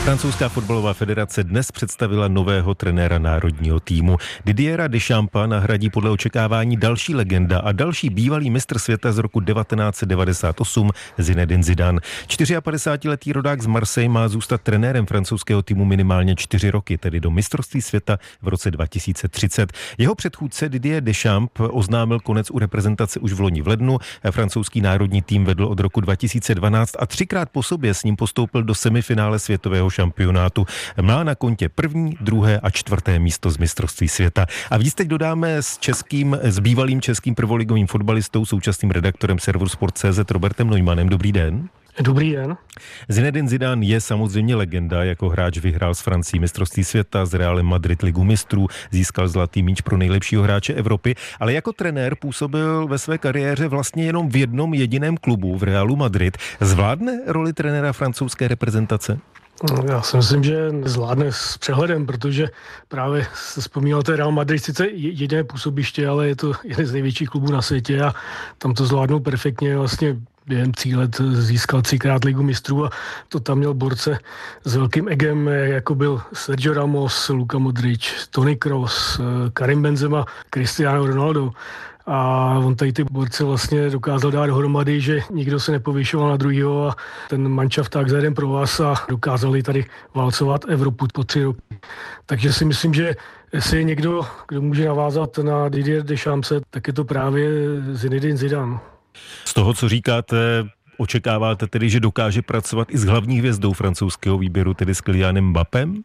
Francouzská fotbalová federace dnes představila nového trenéra národního týmu. Didiera Deschampa nahradí podle očekávání další legenda a další bývalý mistr světa z roku 1998 Zinedine Zidane. 54letý rodák z Marseille má zůstat trenérem francouzského týmu minimálně 4 roky, tedy do mistrovství světa v roce 2030. Jeho předchůdce Didier Deschamps oznámil konec u reprezentace už v loni v lednu. Francouzský národní tým vedl od roku 2012 a 3krát po sobě s ním postoupil do semifinále světového šampionátu. Má na kontě 1., 2. a 4. místo z mistrovství světa. A víc teď dodáme s bývalým českým prvoligovým fotbalistou, současným redaktorem serveru Sport.cz Robertem Neumannem. Dobrý den. Dobrý den. Zinedine Zidane je samozřejmě legenda. Jako hráč vyhrál s Francií mistrovství světa, s Realem Madrid ligu mistrů, získal zlatý míč pro nejlepšího hráče Evropy, ale jako trenér působil ve své kariéře vlastně jenom v jednom jediném klubu, v Realu Madrid. Zvládne roli trenéra francouzské reprezentace? Já si myslím, že zvládne s přehledem, protože právě se vzpomínal, to Real Madrid sice jediné působiště, ale je to jeden z největších klubů na světě a tam to zvládnou perfektně. Vlastně během 3 let získal 3krát ligu mistrů a to tam měl borce s velkým egem, jako byl Sergio Ramos, Luka Modric, Toni Kroos, Karim Benzema, Cristiano Ronaldo. A on tady ty borce vlastně dokázal dát dohromady, že nikdo se nepovyšoval na druhýho a ten manšaft tak za jeden pro vás a dokázali tady válcovat Evropu po 3 roky. Takže si myslím, že jestli je někdo, kdo může navázat na Didier Deschampse, tak je to právě Zinedine Zidane. Z toho, co říkáte, očekáváte tedy, že dokáže pracovat i s hlavní hvězdou francouzského výběru, tedy s Kylianem Mbappem?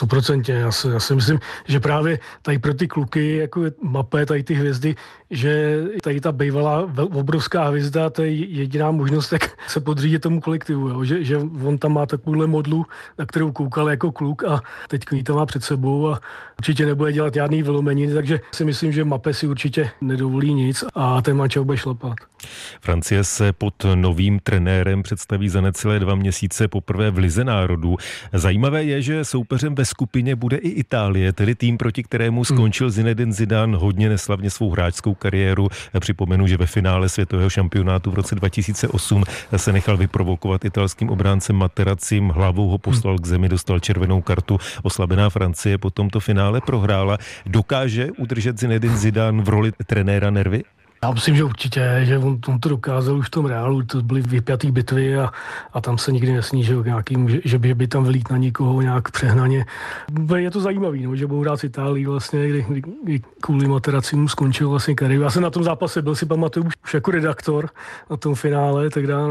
100%. Já si myslím, že právě tady pro ty kluky, jako je Mbappé, tady ty hvězdy, že tady ta bývalá obrovská hvězda, to je jediná možnost, jak se podřídit tomu kolektivu. Jo? Že on tam má takovouhle modlu, na kterou koukal jako kluk a teď ji tam má před sebou a určitě nebude dělat žádný vylomeniny, takže si myslím, že Mbappé si určitě nedovolí nic a ten mančov bude šlapat. Francie se pod novým trenérem představí za necelé 2 měsíce poprvé v Lize národů. Zajímavé je, že soupeřem ve skupině bude i Itálie, tedy tým, proti kterému skončil Zinedine Zidane hodně neslavně svou hráčskou kariéru. Připomenu, že ve finále světového šampionátu v roce 2008 se nechal vyprovokovat italským obráncem Materazzim, hlavou ho poslal k zemi, dostal červenou kartu. Oslabená Francie po tomto finále prohrála. Dokáže udržet Zinedine Zidane v roli trenéra nervy? Já myslím, že určitě, že on to dokázal už v tom Reálu, to byly vypjatý bitvy a tam se nikdy nesnížil nějakým, že by tam vylít na někoho nějak přehnaně. Je to zajímavý, no, že budou hrát s Itálií vlastně, kdy kvůli Materacimu skončil vlastně kariéru. Já jsem na tom zápase byl, si pamatuju už jako redaktor na tom finále,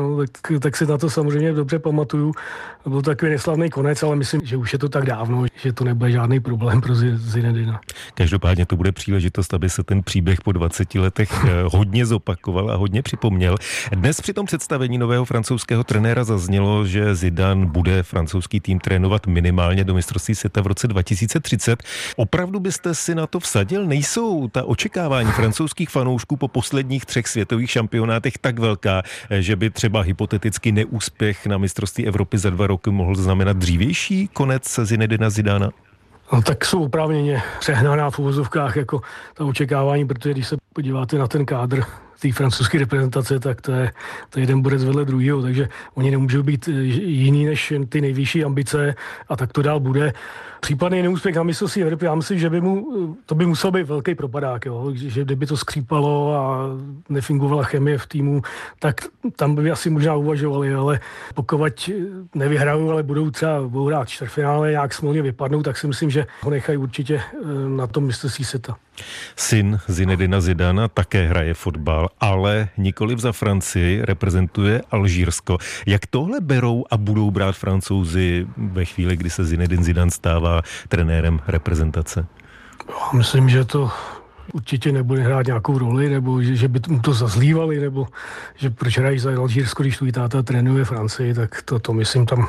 tak si na to samozřejmě dobře pamatuju. Byl to takový neslavný konec, ale myslím, že už je to tak dávno, že to nebude žádný problém pro Zinedina. Každopádně to bude příležitost, aby se ten příběh po 20 letech hodně zopakoval a hodně připomněl. Dnes při tom představení nového francouzského trenéra zaznělo, že Zidane bude francouzský tým trénovat minimálně do mistrovství světa v roce 2030. Opravdu byste si na to vsadil? Nejsou ta očekávání francouzských fanoušků po posledních 3 světových šampionátech tak velká, že by třeba hypoteticky neúspěch na mistrovství Evropy za 2 roky mohl znamenat dřívější konec Zinedina Zidana? No, tak jsou oprávněně přehnaná v uvozovkách jako ta očekávání, protože když se podíváte na ten kádr té francouzské reprezentace, tak to je jeden borec vedle druhého, takže oni nemůžou být jiný než ty nejvyšší ambice a tak to dál bude. Případný neúspěch na mistrovství Evropy, já myslím, že to by musel být velký propadák, jo? Že kdyby to skřípalo a nefungovala chemie v týmu, tak tam by asi možná uvažovali, ale pokud nevyhrajou, ale budou hrát čtvrtfinále, nějak smolně vypadnou, tak si myslím, že ho nechají určitě na tom mistrovství světa. Syn Zinedina Zidana také hraje fotbal, ale nikoliv za Francii, reprezentuje Alžírsko. Jak tohle berou a budou brát Francouzi ve chvíli, kdy se Zinedine Zidane stává trenérem reprezentace? Myslím, že to určitě nebude hrát nějakou roli, nebo že by mu to zazlívali, nebo že proč hrají za Alžírsko, když tvůj táta trénuje Francii, tak to myslím tam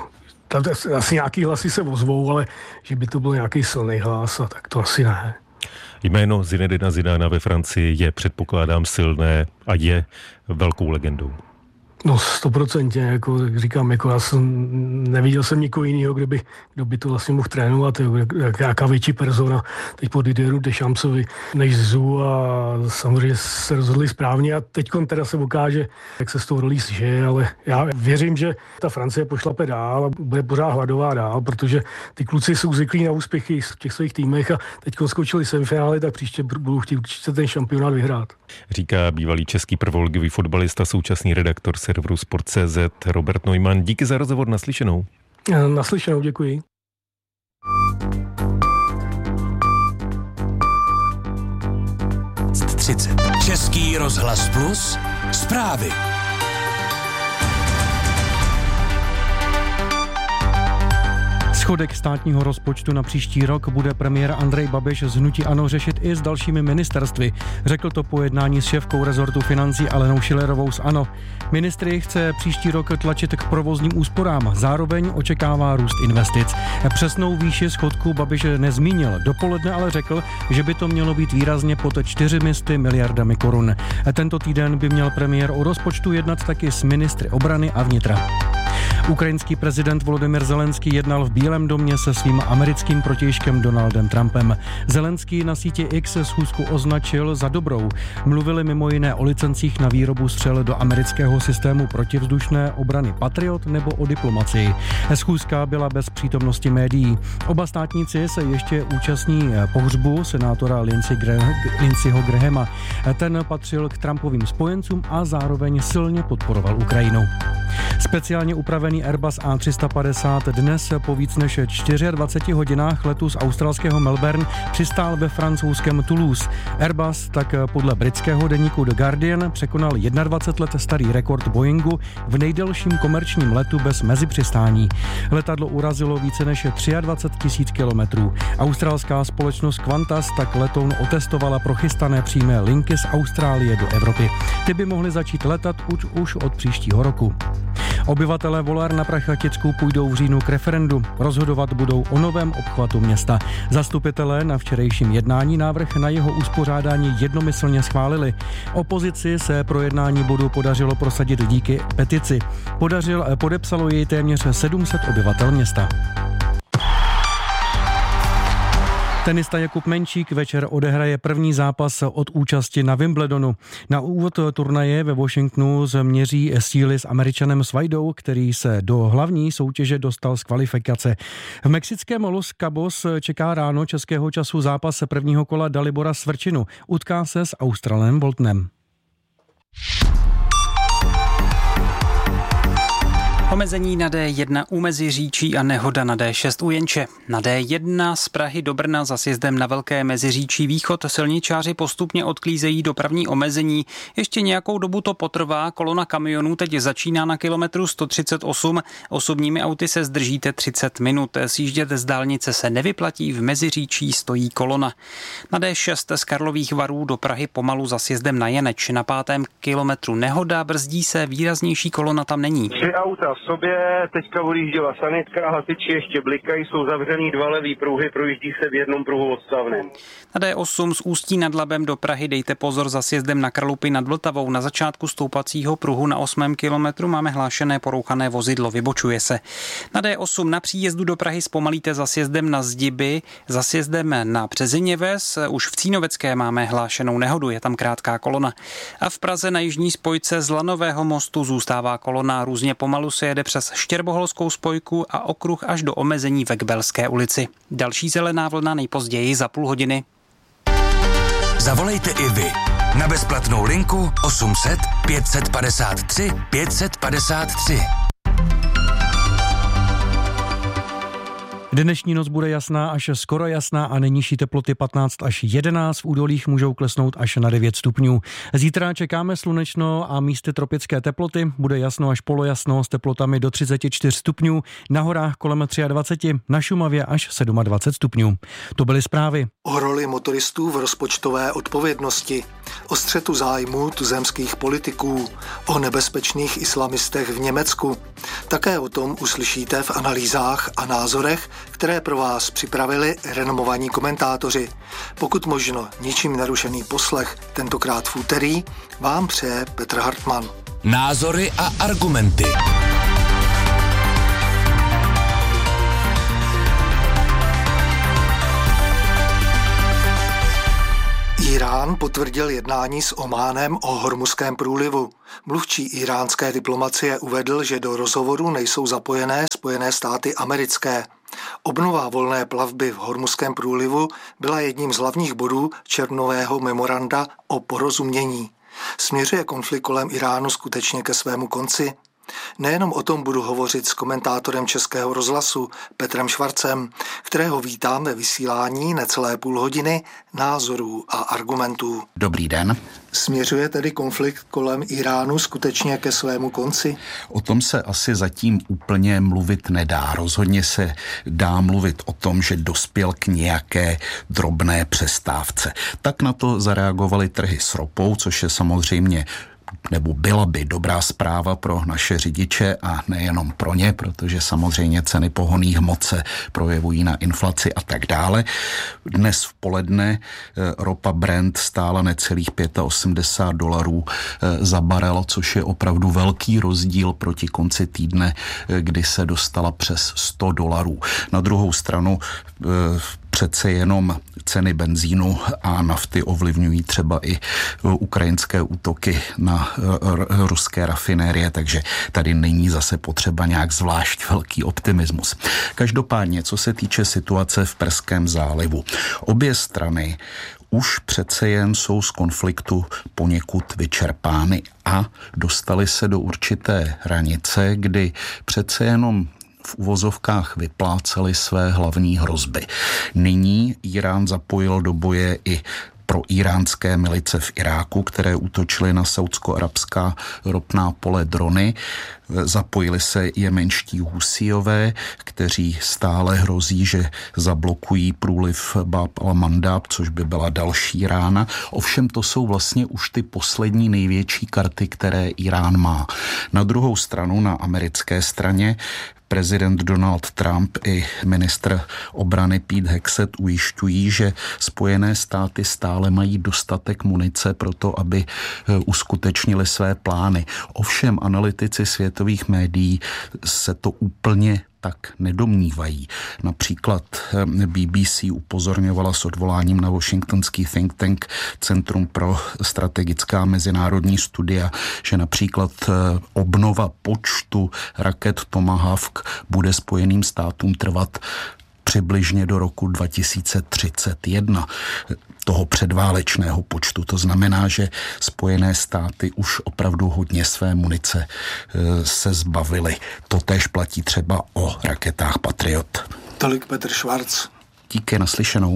asi nějaký hlasy se ozvou, ale že by to byl nějaký silný hlas, a tak to asi ne. Jméno Zinedina Zidana ve Francii je, předpokládám, silné a je velkou legendou. No 100%, jako říkám, jako neviděl jsem nikoho jiného, kdo by to vlastně mohl trénovat, jaká větší persona teď po Didieru Deschampsovi než Zhu a samozřejmě se rozhodli správně a teďkon teda se ukáže, jak se s tou rolí sžije, ale já věřím, že ta Francie pošlape dál a bude pořád hladová dál, protože ty kluci jsou zvyklí na úspěchy v těch svých týmech a teďkon skočili semifinále, tak příště budou chtít určitě ten šampionát vyhrát. Říká bývalý český prvoligový fotbalista, současný redaktor serveru Sport.cz Robert Neumann. Díky za rozhovor, naslyšenou. Naslyšenou, děkuji. Český rozhlas Plus, zprávy. Schodek státního rozpočtu na příští rok bude premiér Andrej Babiš z hnutí ANO řešit i s dalšími ministerstvy. Řekl to po jednání s šéfkou rezortu financí Alenou Schillerovou z ANO. Ministry chce příští rok tlačit k provozním úsporám, zároveň očekává růst investic. Přesnou výši schodku Babiš nezmínil, dopoledne ale řekl, že by to mělo být výrazně pod 400 miliardami korun. Tento týden by měl premiér o rozpočtu jednat taky s ministry obrany a vnitra. Ukrajinský prezident Volodymyr Zelenský jednal v Bílém domě se svým americkým protějškem Donaldem Trumpem. Zelenský na síti X schůzku označil za dobrou. Mluvili mimo jiné o licencích na výrobu střel do amerického systému protivzdušné obrany Patriot nebo o diplomacii. Schůzka byla bez přítomnosti médií. Oba státníci se ještě účastní pohřbu senátora Lindseyho Grahama. Ten patřil k Trumpovým spojencům a zároveň silně podporoval Ukrajinu. Speciálně upravený Airbus A350 dnes po víc než 24 hodinách letu z australského Melbourne přistál ve francouzském Toulouse. Airbus tak podle britského deníku The Guardian překonal 21 let starý rekord Boeingu v nejdelším komerčním letu bez mezipřistání. Letadlo urazilo více než 23 000 kilometrů. Australská společnost Qantas tak letoun otestovala pro chystané přímé linky z Austrálie do Evropy. Ty by mohly začít letat už od příštího roku. Obyvatelé Volár na Prachaticku půjdou v říjnu k referendu. Rozhodovat budou o novém obchvatu města. Zastupitelé na včerejším jednání návrh na jeho uspořádání jednomyslně schválili. Opozici se pro jednání bodu podařilo prosadit díky petici. Podepsalo ji téměř 700 obyvatel města. Tenista Jakub Menčík večer odehraje první zápas od účasti na Wimbledonu. Na úvod turnaje ve Washingtonu změří síly s Američanem Svajdou, který se do hlavní soutěže dostal z kvalifikace. V mexickém Los Cabos čeká ráno českého času zápas prvního kola Dalibora Svrčinu. Utká se s Australem Boltonem. Omezení na D1 u Meziříčí a nehoda na D6 u Jenče. Na D1 z Prahy do Brna za sjezdem na Velké Meziříčí východ silničáři postupně odklízejí dopravní omezení. Ještě nějakou dobu to potrvá, kolona kamionů teď začíná na kilometru 138, osobními auty se zdržíte 30 minut. Sjíždět z dálnice se nevyplatí, v Meziříčí stojí kolona. Na D6 z Karlových Varů do Prahy pomalu za sjezdem na Jeneč. Na 5. kilometru nehoda, brzdí se, výraznější kolona tam není. 3 auta v sobě, teďka odjížděla sanitka, hasiči ještě blikají, jsou zavřený 2 levý pruhy, projíždí se v jednom pruhu odstavném. Na D8 z Ústí nad Labem do Prahy dejte pozor za sjezdem na Kralupy nad Vltavou. Na začátku stoupacího pruhu na 8. kilometru máme hlášené porouchané vozidlo, vybočuje se. Na D8 na příjezdu do Prahy zpomalíte za sjezdem na Zdiby, za sjezdem na Březiněves, už v Cínovecké máme hlášenou nehodu, je tam krátká kolona. A v Praze na jižní spojce z Lanového mostu zůstává kolona, různě pomalu se jede přes Štěrboholskou spojku a okruh až do omezení ve Kbelské ulici. Další zelená vlna nejpozději za půl hodiny. Zavolejte i vy na bezplatnou linku 800 553 553. Dnešní noc bude jasná až skoro jasná a nejnižší teploty 15 až 11, v údolích můžou klesnout až na 9 stupňů. Zítra čekáme slunečno a místy tropické teploty, bude jasno až polojasno s teplotami do 34 stupňů, na horách kolem 23, na Šumavě až 27 stupňů. To byly zprávy. O roli motoristů v rozpočtové odpovědnosti, o střetu zájmů tuzemských politiků, o nebezpečných islamistech v Německu. Také o tom uslyšíte v analýzách a názorech, které pro vás připravili renomovaní komentátoři. Pokud možno ničím nerušený poslech, tentokrát v úterý, vám přeje Petr Hartmann. Názory a argumenty. Irán potvrdil jednání s Ománem o Hormuzském průlivu. Mluvčí iránské diplomacie uvedl, že do rozhovoru nejsou zapojené Spojené státy americké. Obnova volné plavby v Hormuzském průlivu byla jedním z hlavních bodů červnového memoranda o porozumění. Směřuje konflikt kolem Iránu skutečně ke svému konci? Nejenom o tom budu hovořit s komentátorem Českého rozhlasu Petrem Švarcem, kterého vítám ve vysílání necelé půl hodiny názorů a argumentů. Dobrý den. Směřuje tedy konflikt kolem Iránu skutečně ke svému konci? O tom se asi zatím úplně mluvit nedá. Rozhodně se dá mluvit o tom, že dospěl k nějaké drobné přestávce. Tak na to zareagovaly trhy s ropou, což je samozřejmě nebo byla by dobrá zpráva pro naše řidiče a nejenom pro ně, protože samozřejmě ceny pohonných hmot se projevují na inflaci a tak dále. Dnes v poledne ropa Brent stála necelých $85 za barel, což je opravdu velký rozdíl proti konci týdne, kdy se dostala přes $100. Na druhou stranu přece jenom ceny benzínu a nafty ovlivňují třeba i ukrajinské útoky na ruské rafinérie, takže tady není zase potřeba nějak zvlášť velký optimismus. Každopádně, co se týče situace v Perském zálivu, obě strany už přece jen jsou z konfliktu poněkud vyčerpány a dostali se do určité hranice, kdy přece jenom v uvozovkách vypláceli své hlavní hrozby. Nyní Irán zapojil do boje i pro iránské milice v Iráku, které útočily na saudsko-arabská ropná pole drony. Zapojili se jemenští Husíové, kteří stále hrozí, že zablokují průliv Bab al-Mandab, což by byla další rána. Ovšem to jsou vlastně už ty poslední největší karty, které Irán má. Na druhou stranu, na americké straně, prezident Donald Trump i ministr obrany Pete Hegseth ujišťují, že Spojené státy stále mají dostatek munice pro to, aby uskutečnili své plány. Ovšem analytici světových médií se to úplně tak nedomnívají. Například BBC upozorňovala s odvoláním na washingtonský think tank Centrum pro strategická mezinárodní studia, že například obnova počtu raket Tomahawk bude Spojeným státům trvat přibližně do roku 2031 toho předválečného počtu. To znamená, že Spojené státy už opravdu hodně své munice se zbavily. Totéž platí třeba o raketách Patriot. Tolik Petr Švarc. Díky, naslyšenou.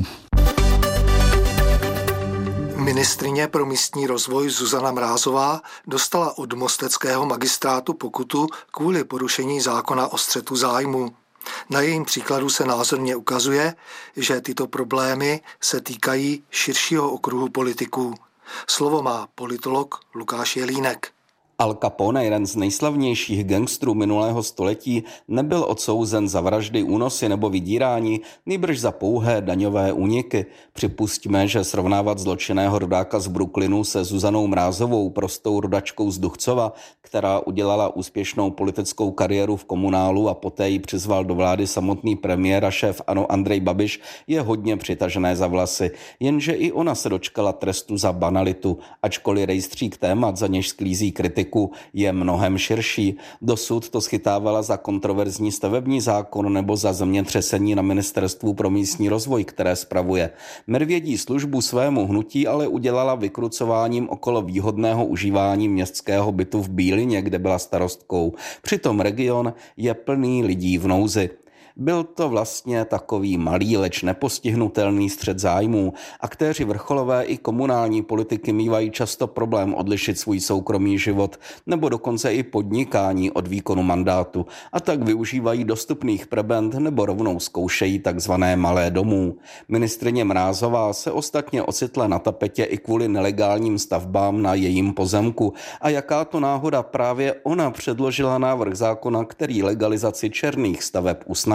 Ministryně pro místní rozvoj Zuzana Mrázová dostala od mosteckého magistrátu pokutu kvůli porušení zákona o střetu zájmů. Na jejím příkladu se názorně ukazuje, že tyto problémy se týkají širšího okruhu politiků. Slovo má politolog Lukáš Jelínek. Al Capone, jeden z nejslavnějších gangstrů minulého století, nebyl odsouzen za vraždy, únosy nebo vydírání, nýbrž za pouhé daňové úniky. Připustíme, že srovnávat zločinného rodáka z Brooklynu se Zuzanou Mrázovou, prostou rodačkou z Duchcova, která udělala úspěšnou politickou kariéru v komunálu a poté ji přizval do vlády samotný premiér a šéf ANO Andrej Babiš, je hodně přitažené za vlasy. Jenže i ona se dočkala trestu za banalitu, ačkoliv rejstřík témat, za něž sklízí kritiku, je mnohem širší. Dosud to schytávala za kontroverzní stavební zákon nebo za zemětřesení na Ministerstvu pro místní rozvoj, které spravuje. Medvědí službu svému hnutí ale udělala vykrucováním okolo výhodného užívání městského bytu v Bílině, kde byla starostkou. Přitom region je plný lidí v nouzi. Byl to vlastně takový malý, leč nepostihnutelný střet zájmů. Aktéři vrcholové i komunální politiky mívají často problém odlišit svůj soukromý život nebo dokonce i podnikání od výkonu mandátu a tak využívají dostupných prebend nebo rovnou zkoušejí takzvané malé domů. Ministryně Mrázová se ostatně ocitla na tapetě i kvůli nelegálním stavbám na jejím pozemku a jaká to náhoda, právě ona předložila návrh zákona, který legalizaci černých staveb usnadní.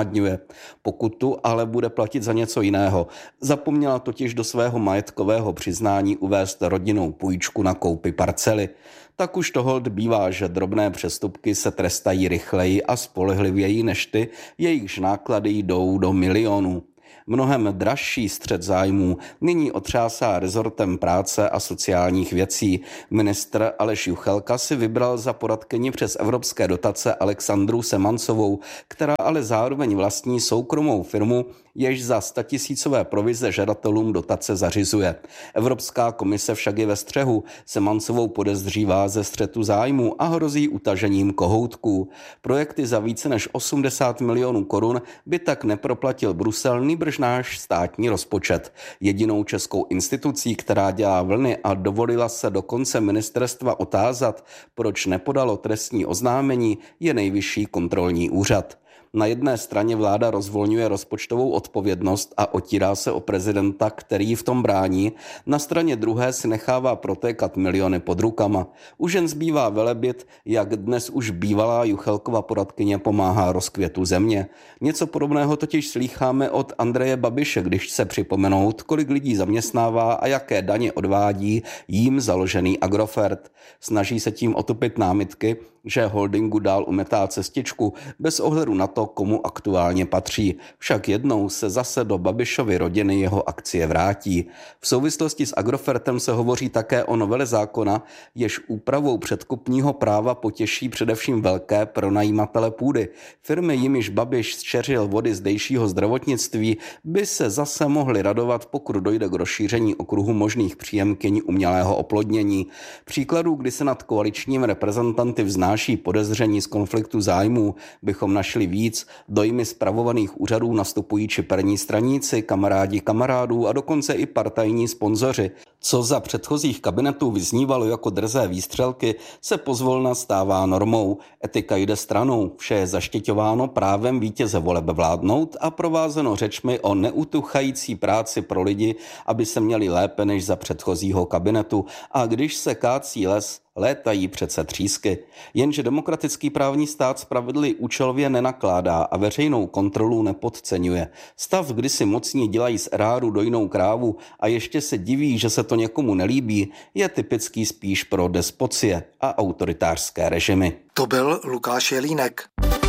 usnadňuje. Pokutu ale bude platit za něco jiného. Zapomněla totiž do svého majetkového přiznání uvést rodinnou půjčku na koupi parcely. Tak už to holt bývá, že drobné přestupky se trestají rychleji a spolehlivěji než ty, jejichž náklady jdou do milionů. Mnohem dražší střet zájmů nyní otřásá rezortem práce a sociálních věcí. Ministr Aleš Juchelka si vybral za poradkyni přes evropské dotace Alexandru Semancovou, která ale zároveň vlastní soukromou firmu, jež za 100 000 provize žadatelům dotace zařizuje. Evropská komise však je ve střehu. Semancovou podezřívá ze střetu zájmu a hrozí utažením kohoutků. Projekty za více než 80 milionů korun by tak neproplatil Brusel, nýbrž náš státní rozpočet. Jedinou českou institucí, která dělá vlny a dovolila se dokonce ministerstva otázat, proč nepodalo trestní oznámení, je Nejvyšší kontrolní úřad. Na jedné straně vláda rozvolňuje rozpočtovou odpovědnost a otírá se o prezidenta, který v tom brání, na straně druhé si nechává protékat miliony pod rukama. Už jen zbývá velebit, jak dnes už bývalá Juchelkova poradkyně pomáhá rozkvětu země. Něco podobného totiž slýcháme od Andreje Babiše, když chce připomenout, kolik lidí zaměstnává a jaké daně odvádí jím založený Agrofert. Snaží se tím otupit námitky, že holdingu dál umetá cestičku bez ohledu na to, komu aktuálně patří. Však jednou se zase do Babišovy rodiny jeho akcie vrátí. V souvislosti s Agrofertem se hovoří také o novele zákona, jež úpravou předkupního práva potěší především velké pronajímatele půdy. Firmy, jimiž Babiš zčeřil vody zdejšího zdravotnictví, by se zase mohly radovat, pokud dojde k rozšíření okruhu možných příjemkyň umělého oplodnění. Příkladů, kdy se nad koaličními reprezentanty vznáší podezření z konfliktu zájmů, bychom našli víc. Dojmy spravovaných úřadů nastupují čiperní straníci, kamarádi kamarádů a dokonce i partajní sponzoři. Co za předchozích kabinetů vyznívalo jako drzé výstřelky, se pozvolna stává normou. Etika jde stranou, vše je zaštiťováno právem vítěze voleb vládnout a provázeno řečmi o neutuchající práci pro lidi, aby se měli lépe než za předchozího kabinetu. A když se kácí les, létají přece třísky. Jenže demokratický právní stát spravedlivě účelově nenakládá a veřejnou kontrolu nepodceňuje. Stav, kdy si mocní dělají z eráru dojnou krávu a ještě se diví, že se to někomu nelíbí, je typický spíš pro despocie a autoritářské režimy. To byl Lukáš Jelínek.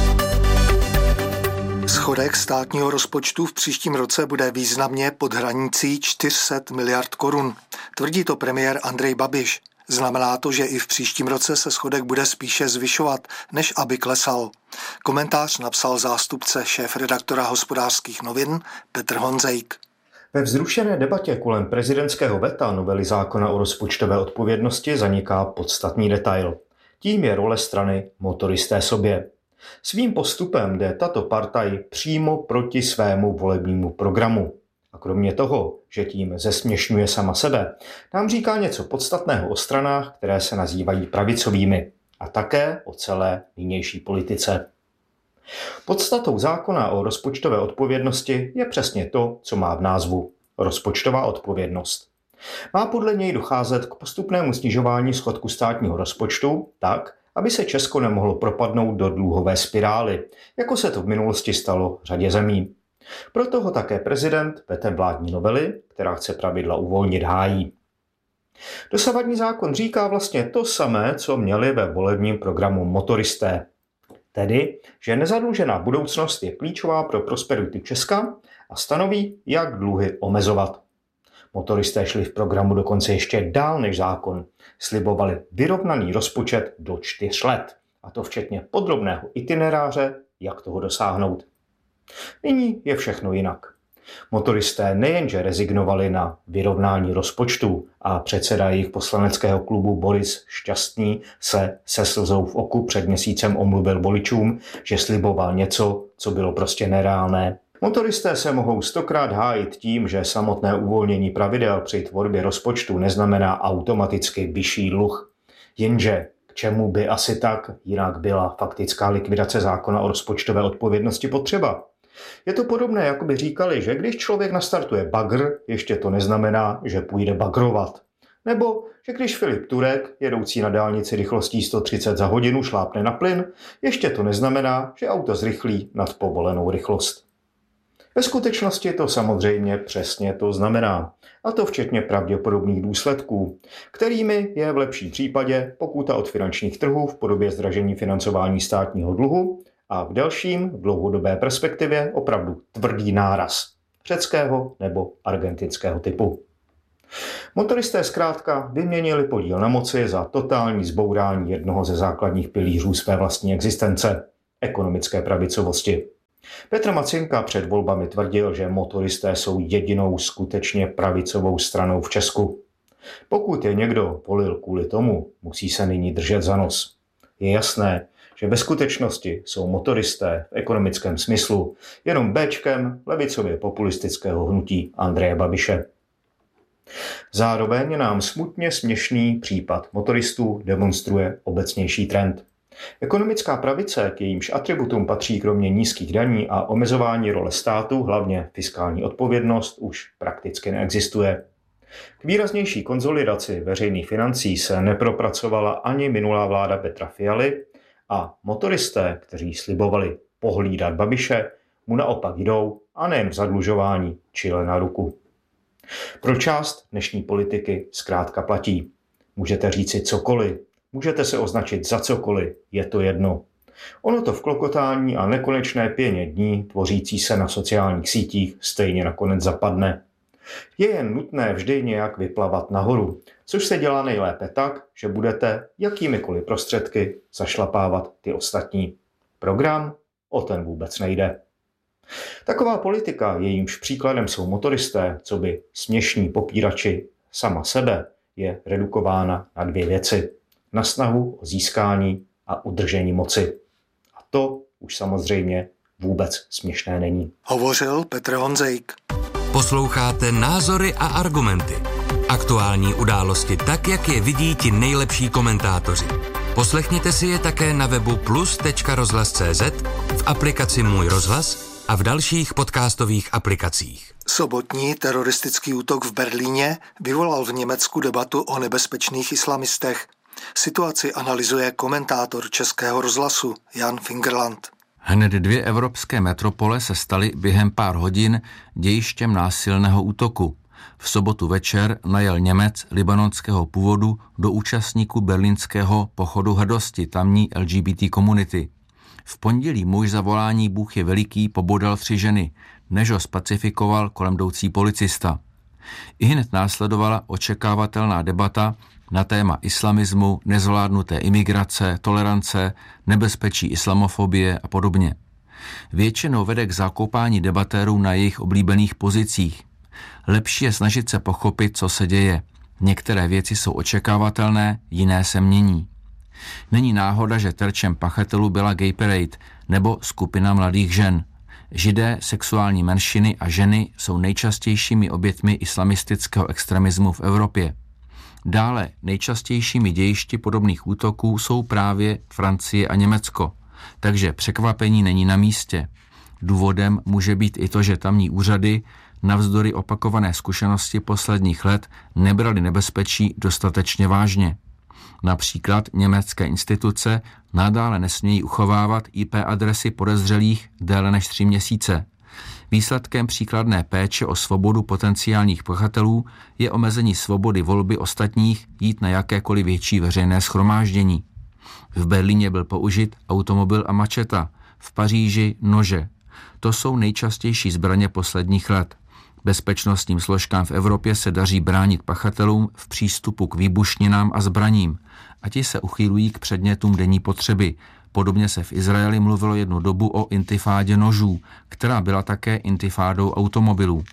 Schodek státního rozpočtu v příštím roce bude významně pod hranicí 400 miliard korun. Tvrdí to premiér Andrej Babiš. Znamená to, že i v příštím roce se schodek bude spíše zvyšovat, než aby klesal. Komentář napsal zástupce šéfredaktora Hospodářských novin Petr Honzejk. Ve vzrušené debatě kolem prezidentského veta novely zákona o rozpočtové odpovědnosti zaniká podstatný detail. Tím je role strany Motoristé sobě. Svým postupem jde tato partaj přímo proti svému volebnímu programu. A kromě toho, že tím zesměšňuje sama sebe, nám říká něco podstatného o stranách, které se nazývají pravicovými, a také o celé nynější politice. Podstatou zákona o rozpočtové odpovědnosti je přesně to, co má v názvu – rozpočtová odpovědnost. Má podle něj docházet k postupnému snižování schodku státního rozpočtu tak, aby se Česko nemohlo propadnout do dluhové spirály, jako se to v minulosti stalo řadě zemí. Proto ho také prezident vetem vládní novely, která chce pravidla uvolnit, hájí. Dosavadní zákon říká vlastně to samé, co měli ve volebním programu Motoristé. Tedy, že nezadlužená budoucnost je klíčová pro prosperitu Česka a stanoví, jak dluhy omezovat. Motoristé šli v programu dokonce ještě dál než zákon. Slibovali vyrovnaný rozpočet do 4 let, a to včetně podrobného itineráře, jak toho dosáhnout. Nyní je všechno jinak. Motoristé nejenže rezignovali na vyrovnání rozpočtu a předseda jejich poslaneckého klubu Boris Šťastný se slzou v oku před měsícem omluvil voličům, že sliboval něco, co bylo prostě nereálné. Motoristé se mohou 100krát hájit tím, že samotné uvolnění pravidel při tvorbě rozpočtu neznamená automaticky vyšší dluh. Jenže k čemu by asi tak jinak byla faktická likvidace zákona o rozpočtové odpovědnosti potřeba? Je to podobné, jako by říkali, že když člověk nastartuje bagr, ještě to neznamená, že půjde bagrovat. Nebo že když Filip Turek, jedoucí na dálnici rychlostí 130 za hodinu, šlápne na plyn, ještě to neznamená, že auto zrychlí nad povolenou rychlost. Ve skutečnosti to samozřejmě přesně to znamená, a to včetně pravděpodobných důsledků, kterými je v lepším případě pokuta od finančních trhů v podobě zdražení financování státního dluhu a v delším, v dlouhodobé perspektivě opravdu tvrdý náraz řeckého nebo argentinského typu. Motoristé zkrátka vyměnili podíl na moci za totální zbourání jednoho ze základních pilířů své vlastní existence – ekonomické pravicovosti. Petr Macinka před volbami tvrdil, že motoristé jsou jedinou skutečně pravicovou stranou v Česku. Pokud je někdo volil kvůli tomu, musí se nyní držet za nos. Je jasné, že ve skutečnosti jsou motoristé v ekonomickém smyslu jenom béčkem levicově populistického hnutí Andreje Babiše. Zároveň nám smutně směšný případ motoristů demonstruje obecnější trend. Ekonomická pravice, k jejímž atributům patří kromě nízkých daní a omezování role státu, hlavně fiskální odpovědnost, už prakticky neexistuje. K výraznější konsolidaci veřejných financí se nepropracovala ani minulá vláda Petra Fialy a motoristé, kteří slibovali pohlídat Babiše, mu naopak jdou a nejen v zadlužování, čile na ruku. Pro část dnešní politiky zkrátka platí. Můžete říci cokoliv, můžete se označit za cokoliv, je to jedno. Ono to v klokotání a nekonečné pěně dní, tvořící se na sociálních sítích, stejně nakonec zapadne. Je jen nutné vždy nějak vyplavat nahoru, což se dělá nejlépe tak, že budete jakýmikoliv prostředky zašlapávat ty ostatní. Program? O ten vůbec nejde. Taková politika, jejímž příkladem jsou motoristé, co by směšní popírači sama sebe, je redukována na dvě věci. Na snahu o získání a udržení moci. A to už samozřejmě vůbec směšné není. Hovořil Petr Honzejk. Posloucháte Názory a argumenty. Aktuální události tak, jak je vidí ti nejlepší komentátoři. Poslechněte si je také na webu plus.rozhlas.cz, v aplikaci Můj rozhlas a v dalších podcastových aplikacích. Sobotní teroristický útok v Berlíně vyvolal v Německu debatu o nebezpečných islamistech. Situaci analyzuje komentátor Českého rozhlasu Jan Fingerland. Hned dvě evropské metropole se staly během pár hodin dějištěm násilného útoku. V sobotu večer najel Němec libanonského původu do účastníků berlínského pochodu hrdosti tamní LGBT komunity. V pondělí muž za volání Bůh je veliký pobodal 3 ženy, než ho spacifikoval kolem jdoucí policista. Ihned následovala očekávatelná debata na téma islamismu, nezvládnuté imigrace, tolerance, nebezpečí islamofobie a podobně. Většinou vede k zakopání debatérů na jejich oblíbených pozicích. Lepší je snažit se pochopit, co se děje. Některé věci jsou očekávatelné, jiné se mění. Není náhoda, že terčem pachatelů byla Gay Parade nebo skupina mladých žen. Židé, sexuální menšiny a ženy jsou nejčastějšími oběťmi islamistického extremismu v Evropě. Dále nejčastějšími dějišti podobných útoků jsou právě Francie a Německo, takže překvapení není na místě. Důvodem může být i to, že tamní úřady navzdory opakované zkušenosti posledních let nebrali nebezpečí dostatečně vážně. Například německé instituce nadále nesmějí uchovávat IP adresy podezřelých déle než 3 měsíce. Výsledkem příkladné péče o svobodu potenciálních pachatelů je omezení svobody volby ostatních jít na jakékoliv větší veřejné shromáždění. V Berlíně byl použit automobil a mačeta, v Paříži nože. To jsou nejčastější zbraně posledních let. Bezpečnostním složkám v Evropě se daří bránit pachatelům v přístupu k výbušninám a zbraním a ti se uchylují k předmětům denní potřeby. Podobně se v Izraeli mluvilo jednu dobu o intifádě nožů, která byla také intifádou automobilů.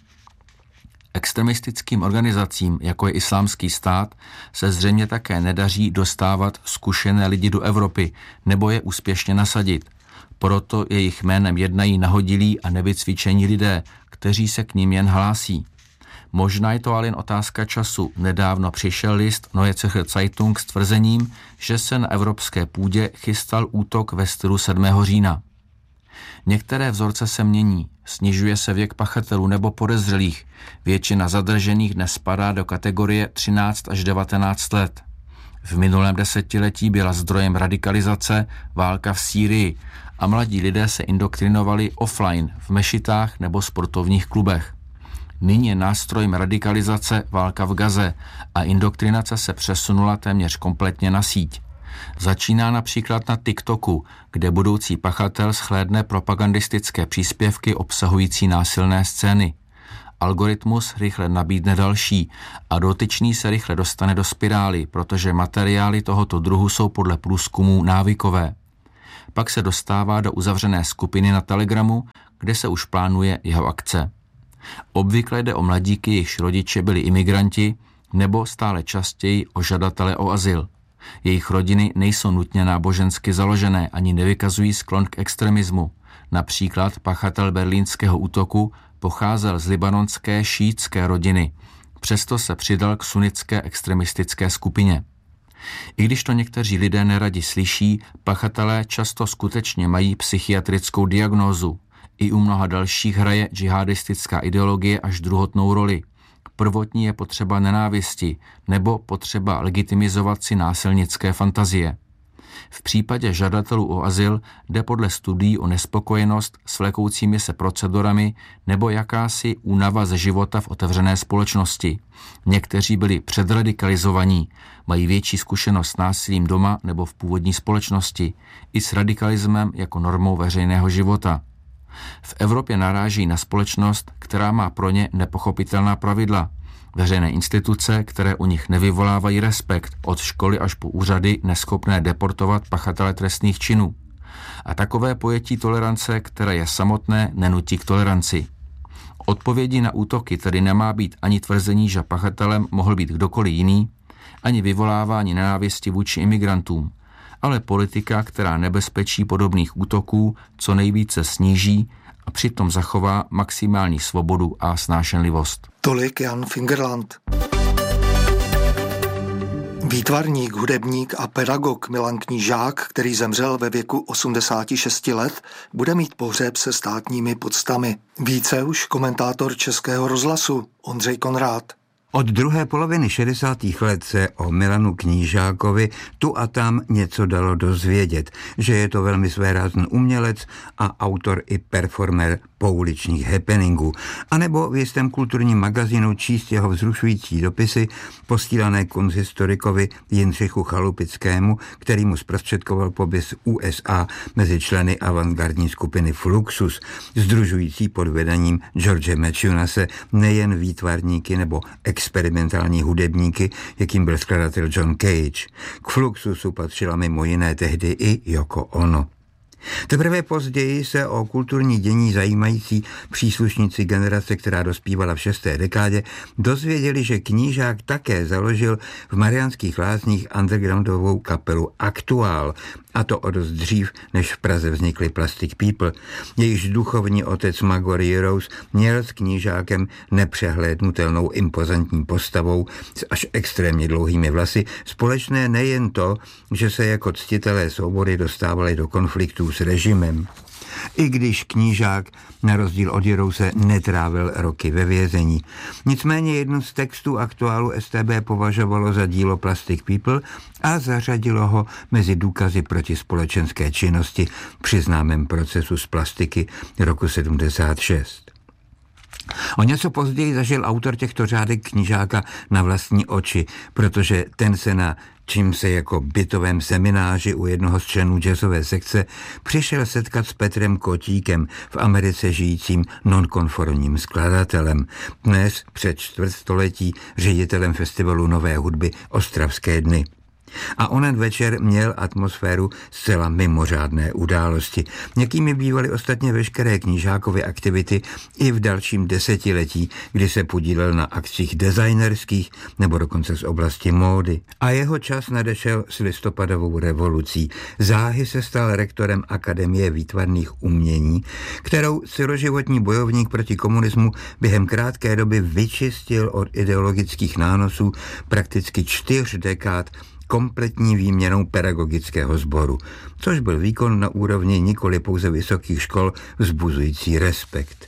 Extremistickým organizacím, jako je Islámský stát, se zřejmě také nedaří dostávat zkušené lidi do Evropy nebo je úspěšně nasadit. Proto jejich jménem jednají nahodilí a nevycvičení lidé, kteří se k ním jen hlásí. Možná je to ale jen otázka času. Nedávno přišel list Neue Zürcher Zeitung s tvrzením, že se na evropské půdě chystal útok ve stylu 7. října. Některé vzorce se mění, snižuje se věk pachatelů nebo podezřelých. Většina zadržených dnes spadá do kategorie 13 až 19 let. V minulém desetiletí byla zdrojem radikalizace válka v Sýrii a mladí lidé se indoktrinovali offline v mešitách nebo sportovních klubech. Nyní je nástrojem radikalizace válka v Gaze a indoktrinace se přesunula téměř kompletně na síť. Začíná například na TikToku, kde budoucí pachatel shlédne propagandistické příspěvky obsahující násilné scény. Algoritmus rychle nabídne další a dotyčný se rychle dostane do spirály, protože materiály tohoto druhu jsou podle průzkumů návykové. Pak se dostává do uzavřené skupiny na Telegramu, kde se už plánuje jeho akce. Obvykle jde o mladíky, jejichž rodiče byli imigranti, nebo stále častěji o žadatele o azyl. Jejich rodiny nejsou nutně nábožensky založené ani nevykazují sklon k extremismu. Například pachatel berlínského útoku pocházel z libanonské šíitské rodiny, přesto se přidal k sunnické extremistické skupině. I když to někteří lidé neradi slyší, pachatelé často skutečně mají psychiatrickou diagnózu. I u mnoha dalších hraje džihadistická ideologie až druhotnou roli. Prvotní je potřeba nenávisti nebo potřeba legitimizovat si násilnické fantazie. V případě žadatelů o azyl jde podle studií o nespokojenost s vlekoucími se procedurami nebo jakási únava ze života v otevřené společnosti. Někteří byli předradikalizovaní, mají větší zkušenost s násilím doma nebo v původní společnosti, i s radikalismem jako normou veřejného života. V Evropě naráží na společnost, která má pro ně nepochopitelná pravidla. Veřejné instituce, které u nich nevyvolávají respekt, od školy až po úřady neschopné deportovat pachatele trestných činů. A takové pojetí tolerance, které je samotné, nenutí k toleranci. Odpovědí na útoky tedy nemá být ani tvrzení, že pachatelem mohl být kdokoliv jiný, ani vyvolávání nenávisti vůči imigrantům, ale politika, která nebezpečí podobných útoků co nejvíce sníží a přitom zachová maximální svobodu a snášenlivost. Tolik Jan Fingerland. Výtvarník, hudebník a pedagog Milan Knížák, který zemřel ve věku 86 let, bude mít pohřeb se státními poctami. Více už komentátor Českého rozhlasu Ondřej Konrád. Od druhé poloviny 60. let se o Milanu Knížákovi tu a tam něco dalo dozvědět, že je to velmi svérázný umělec a autor i performer pouličních happeningů, anebo v jistém kulturním magazínu číst jeho vzrušující dopisy posílané konzhistorikovi Jindřichu Chalupickému, který mu zprostředkoval pobyt USA mezi členy avantgardní skupiny Fluxus, sdružující pod vedením George Matthunase nejen výtvarníky nebo experimentální hudebníky, jakým byl skladatel John Cage. K Fluxusu patřila mimo jiné tehdy i Yoko Ono. Teprve později se o kulturní dění zajímající příslušníci generace, která dospívala v 6. dekádě, dozvěděli, že Knížák také založil v Mariánských Lázních undergroundovou kapelu Aktuál, a to o dost dřív, než v Praze vznikly Plastic People. Jejíž duchovní otec Magor Jirous měl s Knížákem nepřehlédnutelnou impozantní postavou s až extrémně dlouhými vlasy společné nejen to, že se jako ctitelé svobody dostávali do konfliktů s režimem. I když Knížák na rozdíl od Jirouse netrávil roky ve vězení. Nicméně jednu z textů Aktuálu STB považovalo za dílo Plastic People a zařadilo ho mezi důkazy proti společenské činnosti při známém procesu z plastiky roku 76. O něco později zažil autor těchto řádek Knížáka na vlastní oči, protože ten se na čím se jako bytovém semináři u jednoho z členů jazzové sekce přišel setkat s Petrem Kotíkem, v Americe žijícím nonkonformním skladatelem, dnes před čtvrtstoletí ředitelem festivalu nové hudby Ostravské dny. A onen večer měl atmosféru zcela mimořádné události. Někými bývaly ostatně veškeré Knížákovy aktivity i v dalším desetiletí, kdy se podílel na akcích designerských nebo dokonce z oblasti módy. A jeho čas nadešel s listopadovou revolucí. Záhy se stal rektorem Akademie výtvarných umění, kterou celoživotní bojovník proti komunismu během krátké doby vyčistil od ideologických nánosů prakticky 4 dekád kompletní výměnou pedagogického sboru, což byl výkon na úrovni nikoli pouze vysokých škol vzbuzující respekt.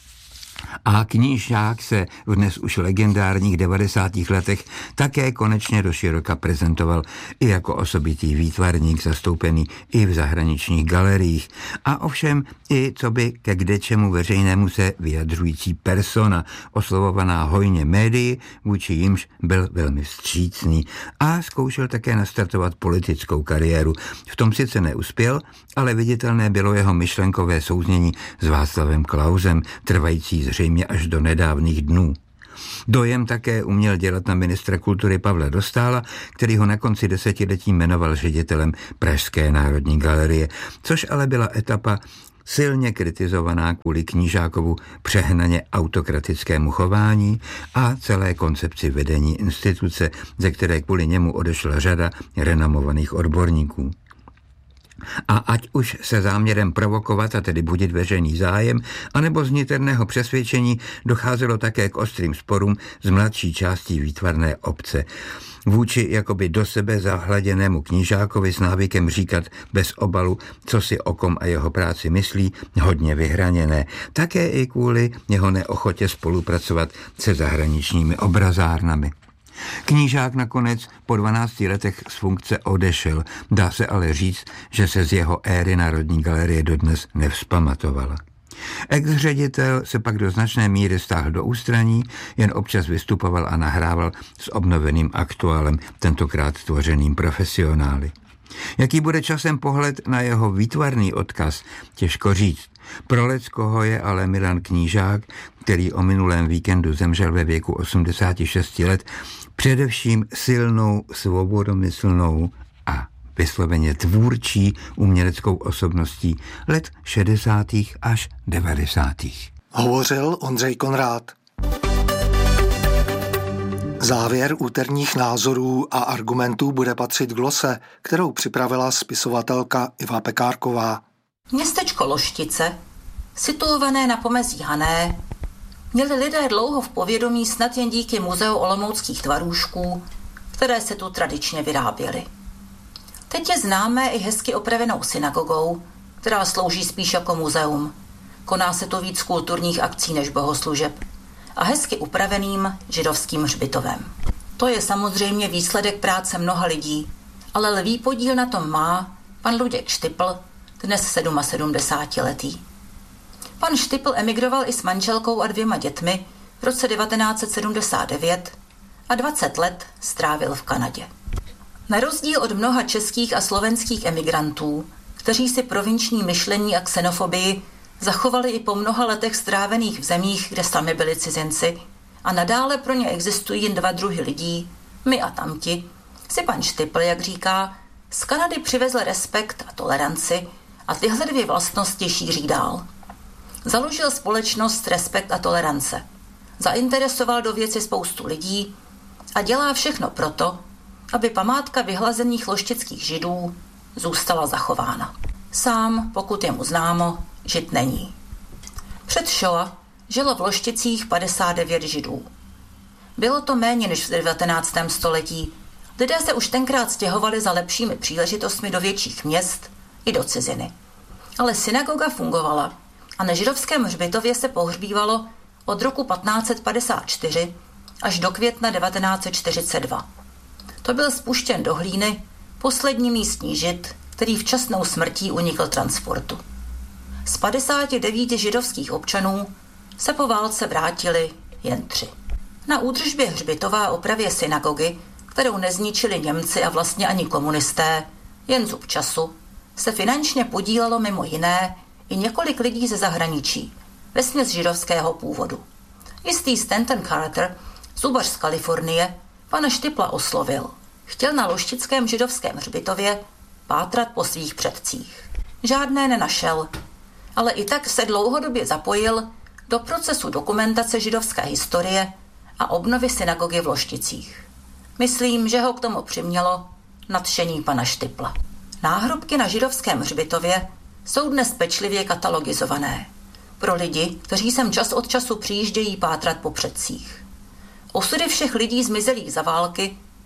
A Knížák se v dnes už legendárních 90. letech také konečně doširoka prezentoval i jako osobitý výtvarník zastoupený i v zahraničních galeriích a ovšem i co by ke kdečemu veřejnému se vyjadřující persona, oslovovaná hojně médii, vůči jimž byl velmi vstřícný a zkoušel také nastartovat politickou kariéru. V tom sice neuspěl, ale viditelné bylo jeho myšlenkové souznění s Václavem Klausem, trvající zřejmě až do nedávných dnů. Dojem také uměl dělat na ministra kultury Pavla Dostála, který ho na konci desetiletí jmenoval ředitelem Pražské národní galerie, což ale byla etapa silně kritizovaná kvůli Knížákovu přehnaně autokratickému chování a celé koncepci vedení instituce, ze které kvůli němu odešla řada renomovaných odborníků. A ať už se záměrem provokovat, a tedy budit veřejný zájem, anebo z niterného přesvědčení docházelo také k ostrým sporům s mladší částí výtvarné obce. Vůči jakoby do sebe zahladěnému Knížákovi s návykem říkat bez obalu, co si o kom a jeho práci myslí, hodně vyhraněné. Také i kvůli jeho neochotě spolupracovat se zahraničními obrazárnami. Knížák nakonec po 12 letech z funkce odešel, dá se ale říct, že se z jeho éry Národní galerie dodnes nevzpamatovala. Ex-ředitel se pak do značné míry stáhl do ústraní, jen občas vystupoval a nahrával s obnoveným aktuálem, tentokrát tvořeným profesionály. Jaký bude časem pohled na jeho výtvarný odkaz, těžko říct. Pro leckoho je ale Milan Knížák, který o minulém víkendu zemřel ve věku 86 let, především silnou, svobodomyslnou a vysloveně tvůrčí uměleckou osobností let 60. až 90. Hovořil Ondřej Konrád. Závěr úterních názorů a argumentů bude patřit glose, kterou připravila spisovatelka Iva Pekárková. Městečko Loštice, situované na pomezí Hané, měli lidé dlouho v povědomí snad jen díky muzeu olomouckých tvarůžků, které se tu tradičně vyráběly. Teď je známé i hezky opravenou synagogou, která slouží spíš jako muzeum. Koná se tu víc kulturních akcí než bohoslužeb. A hezky upraveným židovským hřbitovem. To je samozřejmě výsledek práce mnoha lidí, ale lví podíl na tom má pan Luděk Štipl, dnes 77letý. Pan Štipl emigroval i s manželkou a 2 dětmi v roce 1979 a 20 let strávil v Kanadě. Na rozdíl od mnoha českých a slovenských emigrantů, kteří si provinční myšlení a xenofobii zachovali i po mnoha letech strávených v zemích, kde sami byli cizinci, a nadále pro ně existují jen 2 druhy lidí, my a tamti, si pan Štipl, jak říká, z Kanady přivezl respekt a toleranci a tyhle 2 vlastnosti šíří dál. Založil společnost Respekt a tolerance. Zainteresoval do věci spoustu lidí a dělá všechno proto, aby památka vyhlazených loštických židů zůstala zachována. Sám, pokud je mu známo, žid není. Před Shoah žilo v Lošticích 59 židů. Bylo to méně než v 19. století. Lidé se už tenkrát stěhovali za lepšími příležitostmi do větších měst i do ciziny. Ale synagoga fungovala a na židovském hřbitově se pohřbívalo od roku 1554 až do května 1942. To byl spuštěn do hlíny poslední místní žid, který včasnou smrtí unikl transportu. Z 59 židovských občanů se po válce vrátili jen 3. Na údržbě hřbitova a opravě synagogy, kterou nezničili Němci a vlastně ani komunisté, jen zub času, se finančně podílelo mimo jiné i několik lidí ze zahraničí, vesměs židovského původu. Jistý Stanton Carter, zubař z Kalifornie, pana Štipla oslovil. Chtěl na loštickém židovském hřbitově pátrat po svých předcích. Žádné nenašel, ale i tak se dlouhodobě zapojil do procesu dokumentace židovské historie a obnovy synagogy v Lošticích. Myslím, že ho k tomu přimělo nadšení pana Štipla. Náhrobky na židovském hřbitově jsou dnes pečlivě katalogizované pro lidi, kteří sem čas od času přijíždějí pátrat po předcích. Osudy všech lidí zmizelých za války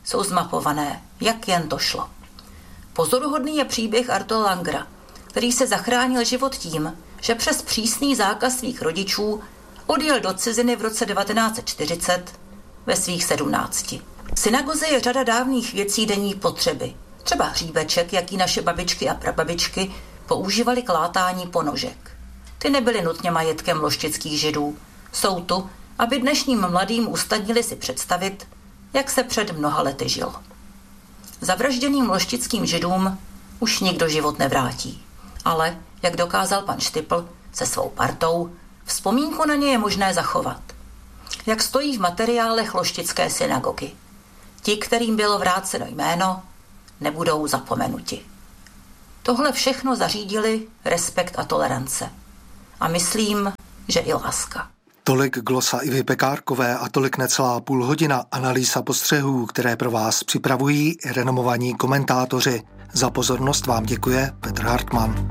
jsou zmapované, jak jen to šlo. Pozoruhodný je příběh Artura Langera, který se zachránil život tím, že přes přísný zákaz svých rodičů odjel do ciziny v roce 1940 ve svých 17. V synagoze je řada dávných věcí denní potřeby. Třeba hříbeček, jaký naše babičky a prababičky používali k látání ponožek. Ty nebyly nutně majetkem loštických židů. Jsou tu, aby dnešním mladým usnadnili si představit, jak se před mnoha lety žilo. Zavražděným loštickým židům už nikdo život nevrátí. Ale, jak dokázal pan Štipl se svou partou, vzpomínku na ně je možné zachovat. Jak stojí v materiálech loštické synagogy. Ti, kterým bylo vráceno jméno, nebudou zapomenuti. Tohle všechno zařídili respekt a tolerance. A myslím, že i láska. Tolik glosa Ivy Pekárkové a tolik necelá půl hodina analýz a postřehů, které pro vás připravují renomovaní komentátoři. Za pozornost vám děkuje Petr Hartmann.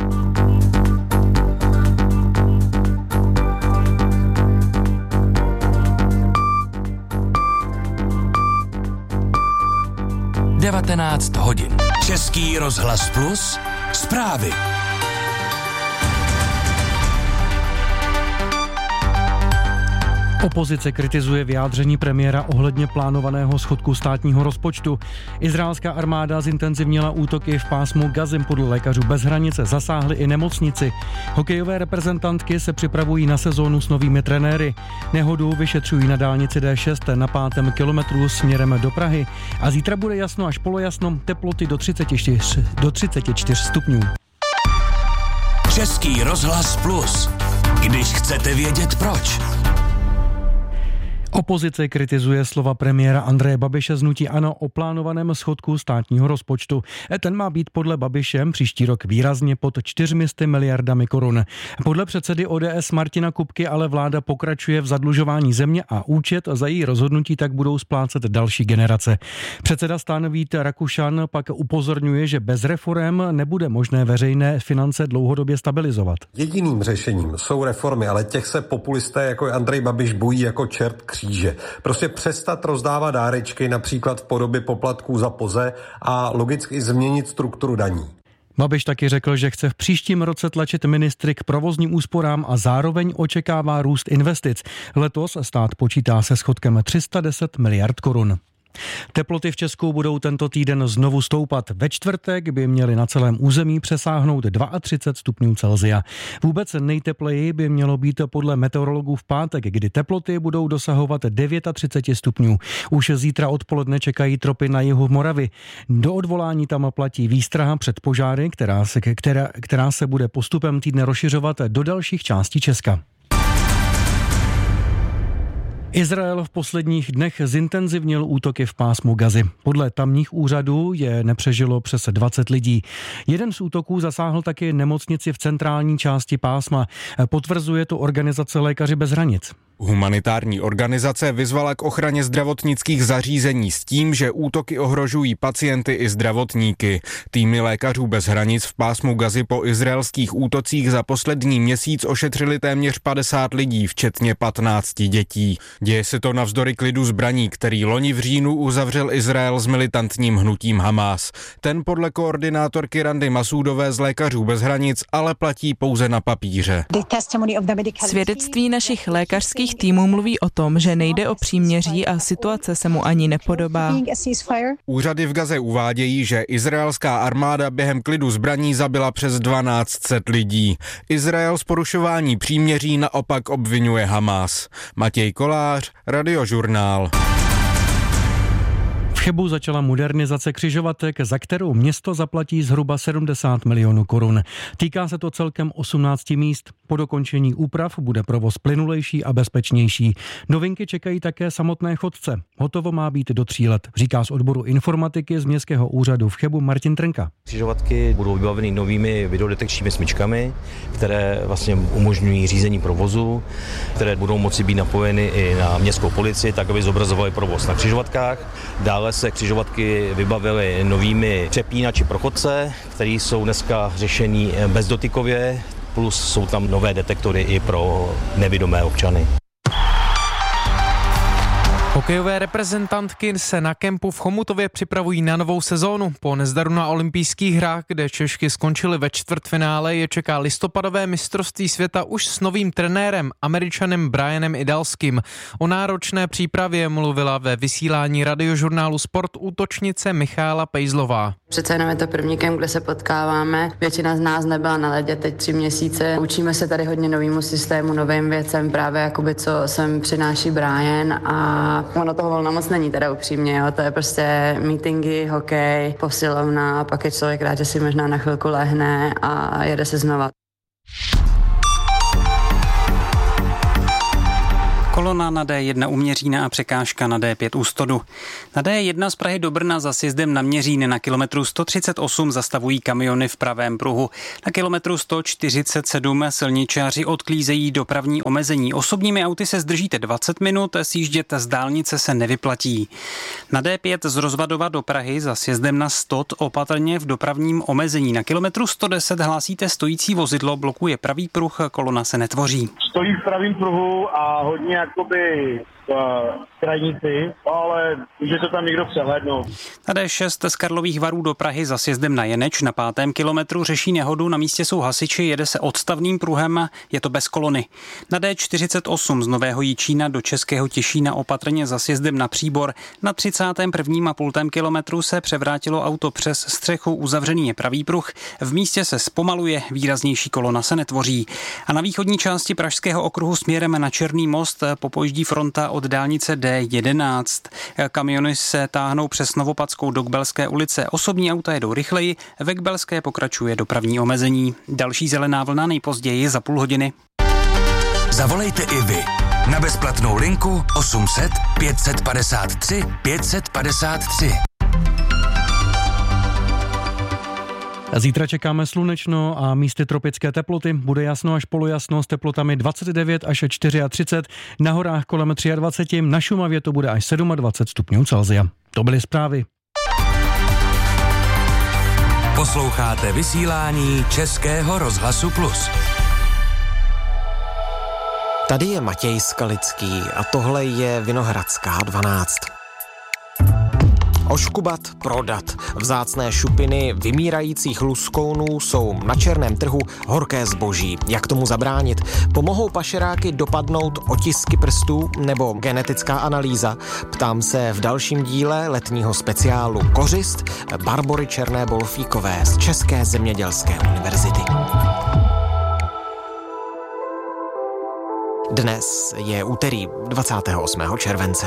hodin. Český rozhlas Plus, zprávy. Opozice kritizuje vyjádření premiéra ohledně plánovaného schodku státního rozpočtu. Izraelská armáda zintenzivnila útoky v pásmu Gazy, podle Lékařů bez hranice zasáhly i nemocnici. Hokejové reprezentantky se připravují na sezónu s novými trenéry. Nehodu vyšetřují na dálnici D6 na 5. kilometru směrem do Prahy. A zítra bude jasno až polojasno, teploty do 34 stupňů. Český rozhlas Plus. Když chcete vědět proč. Opozice kritizuje slova premiéra Andreje Babiše z hnutí ANO o plánovaném schodku státního rozpočtu. Ten má být podle Babiše příští rok výrazně pod 400 miliardami korun. Podle předsedy ODS Martina Kupky ale vláda pokračuje v zadlužování země a účet za její rozhodnutí tak budou splácet další generace. Předseda STAN Vít Rakušan pak upozorňuje, že bez reforem nebude možné veřejné finance dlouhodobě stabilizovat. Jediným řešením jsou reformy, ale těch se populisté jako Andrej Babiš bojí jako čert kříže. Prostě přestat rozdávat dárečky například v podobě poplatků za POZE a logicky změnit strukturu daní. Babiš taky řekl, že chce v příštím roce tlačit ministry k provozním úsporám a zároveň očekává růst investic. Letos stát počítá se schodkem 310 miliard korun. Teploty v Česku budou tento týden znovu stoupat. Ve čtvrtek by měly na celém území přesáhnout 32 stupňů Celsia. Vůbec nejtepleji by mělo být podle meteorologů v pátek, kdy teploty budou dosahovat 39 stupňů. Už zítra odpoledne čekají tropy na jihu Moravy. Do odvolání tam platí výstraha před požáry, která se bude postupem týdne rozšiřovat do dalších částí Česka. Izrael v posledních dnech zintenzivnil útoky v pásmu Gazy. Podle tamních úřadů je nepřežilo přes 20 lidí. Jeden z útoků zasáhl taky nemocnici v centrální části pásma. Potvrzuje to organizace Lékaři bez hranic. Humanitární organizace vyzvala k ochraně zdravotnických zařízení s tím, že útoky ohrožují pacienty i zdravotníky. Týmy Lékařů bez hranic v pásmu Gazy po izraelských útocích za poslední měsíc ošetřili téměř 50 lidí, včetně 15 dětí. Děje se to navzdory klidu zbraní, který loni v říjnu uzavřel Izrael s militantním hnutím Hamás. Ten podle koordinátorky Randy Masúdové z Lékařů bez hranic ale platí pouze na papíře. Svědectví našich lékařských týmů mluví o tom, že nejde o příměří a situace se mu ani nepodobá. Úřady v Gaze uvádějí, že izraelská armáda během klidu zbraní zabila přes 1200 lidí. Izrael z porušování příměří naopak obvinuje Hamás. Matěj Kolář, Radiožurnál. V Chebu začala modernizace křižovatek, za kterou město zaplatí zhruba 70 milionů korun. Týká se to celkem 18 míst. Po dokončení úprav bude provoz plynulejší a bezpečnější. Novinky čekají také samotné chodce. Hotovo má být do 3 let, říká z odboru informatiky z Městského úřadu v Chebu Martin Trnka. Křižovatky budou vybaveny novými videodetekčními smyčkami, které vlastně umožňují řízení provozu, které budou moci být napojeny i na městskou policii, tak aby zobrazovaly provoz na křižovatkách. Dále se křižovatky vybavily novými přepínači pro chodce, které jsou dneska řešení bezdotykově, plus jsou tam nové detektory i pro nevidomé občany. Hokejové reprezentantky se na kempu v Chomutově připravují na novou sezónu. Po nezdaru na olympijských hrách, kde Češky skončily ve čtvrtfinále, je čeká listopadové mistrovství světa už s novým trenérem, Američanem Brianem Idalským. O náročné přípravě mluvila ve vysílání radiožurnálu Sport útočnice Michála Pejzlová. Přece jenom je to první kemp, kde se potkáváme. Většina z nás nebyla na ledě teď 3 měsíce. Učíme se tady hodně novému systému, novým věcem, právě jakoby co sem přináší Brian, a ono toho volna moc není teda upřímně, jo. To je prostě meetingy, hokej, posilovna, a pak je člověk rád, že si možná na chvilku lehne a jede se znova. Kolona na D1 u Měřína a překážka na D5 u Stodu. Na D1 z Prahy do Brna za sjezdem na Měřín na kilometru 138 zastavují kamiony v pravém pruhu. Na kilometru 147 silničáři odklízejí dopravní omezení. Osobními auty se zdržíte 20 minut, sjíždět z dálnice se nevyplatí. Na D5 z Rozvadova do Prahy za sjezdem na Stod opatrně v dopravním omezení. Na kilometru 110 hlásíte stojící vozidlo, blokuje pravý pruh, kolona se netvoří. Stojí v pravém pruhu a hodně jakoby krajníci, ale může to tam někdo přehlédnout. Na D6 z Karlových Varů do Prahy za sjezdem na Jeneč na 5. kilometru řeší nehodu, na místě jsou hasiči, jede se odstavným pruhem, je to bez kolony. Na D48 z Nového Jičína do Českého Těšína opatrně za sjezdem na Příbor, na 31,5 kilometru se převrátilo auto přes střechu, uzavřený je pravý pruh, v místě se zpomaluje, výraznější kolona se netvoří. A na východní části Pražského okruhu směrem na Černý most popojíždí fronta od dálnice D11. Kamiony se táhnou přes Novopadskou do Kbelské ulice. Osobní auta jedou rychleji, ve Kbelské pokračuje dopravní omezení. Další zelená vlna nejpozději za půl hodiny. Zavolejte i vy na bezplatnou linku 800 553 553. Zítra čekáme slunečno a místy tropické teploty. Bude jasno až polojasno s teplotami 29 až 34. Na horách kolem 23, na Šumavě to bude až 27 stupňů Celsia. To byly zprávy. Posloucháte vysílání Českého rozhlasu Plus. Tady je Matěj Skalický a tohle je Vinohradská 12. Oškubat, prodat. Vzácné šupiny vymírajících luskounů jsou na černém trhu horké zboží. Jak tomu zabránit? Pomohou pašeráky dopadnout otisky prstů nebo genetická analýza? Ptám se v dalším díle letního speciálu Kořist Barbory Černé-Bolfíkové z České zemědělské univerzity. Dnes je úterý 28. července.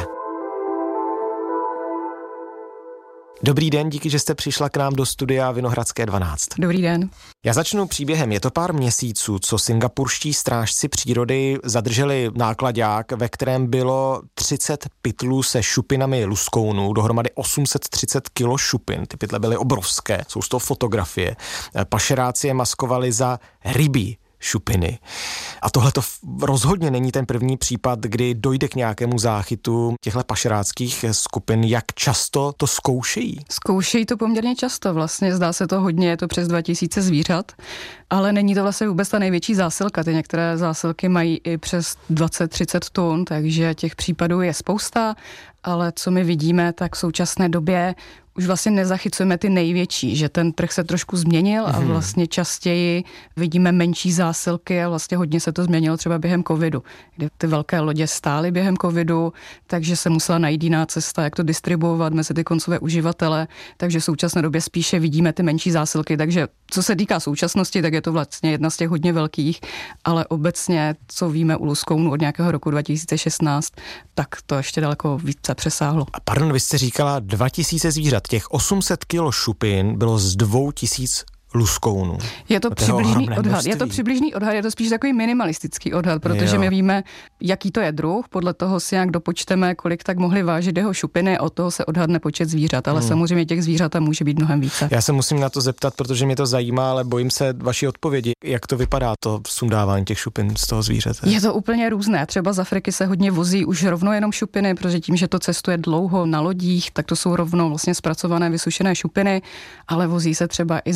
Dobrý den, díky, že jste přišla k nám do studia Vinohradské 12. Dobrý den. Já začnu příběhem. Je to pár měsíců, co singapurští strážci přírody zadrželi náklaďák, ve kterém bylo 30 pytlů se šupinami luskounů, dohromady 830 kilo šupin. Ty pytle byly obrovské, jsou z toho fotografie. Pašeráci je maskovali za rybí šupiny. A tohle to rozhodně není ten první případ, kdy dojde k nějakému záchytu těchto pašeráckých skupin. Jak často to zkoušejí? Zkoušejí to poměrně často, vlastně zdá se to hodně, je to přes 2000 zvířat, ale není to vlastně vůbec ta největší zásilka. Ty některé zásilky mají i přes 20-30 tun, takže těch případů je spousta, ale co my vidíme, tak v současné době už vlastně nezachycujeme ty největší, že ten trh se trošku změnil a vlastně častěji vidíme menší zásilky a vlastně hodně se to změnilo třeba během covidu, kdy ty velké lodě stály během covidu, takže se musela najít jiná cesta, jak to distribuovat mezi ty koncové uživatele, takže v současné době spíše vidíme ty menší zásilky, takže co se týká současnosti, tak je to vlastně jedna z těch hodně velkých, ale obecně, co víme u luskounů od nějakého roku 2016, tak to ještě daleko více přesáhlo. A pardon, vy jste říkala 2000 zvířat, těch 800 kilo šupin bylo z 2000 luskounů. Je to přibližný odhad. Je to přibližný odhad, je to spíš takový minimalistický odhad, protože my víme, jaký to je druh, podle toho si nějak dopočteme, kolik tak mohli vážit jeho šupiny, od toho se odhadne počet zvířat, ale samozřejmě těch zvířat tam může být mnohem více. Já se musím na to zeptat, protože mě to zajímá, ale bojím se vaší odpovědi. Jak to vypadá, to sundávání těch šupin z toho zvířete? Je to úplně různé. Třeba z Afriky se hodně vozí už rovno jenom šupiny, protože tím, že to cestuje dlouho na lodích, tak to jsou rovno vlastně zpracované vysušené šupiny, ale vozí se třeba i zmražené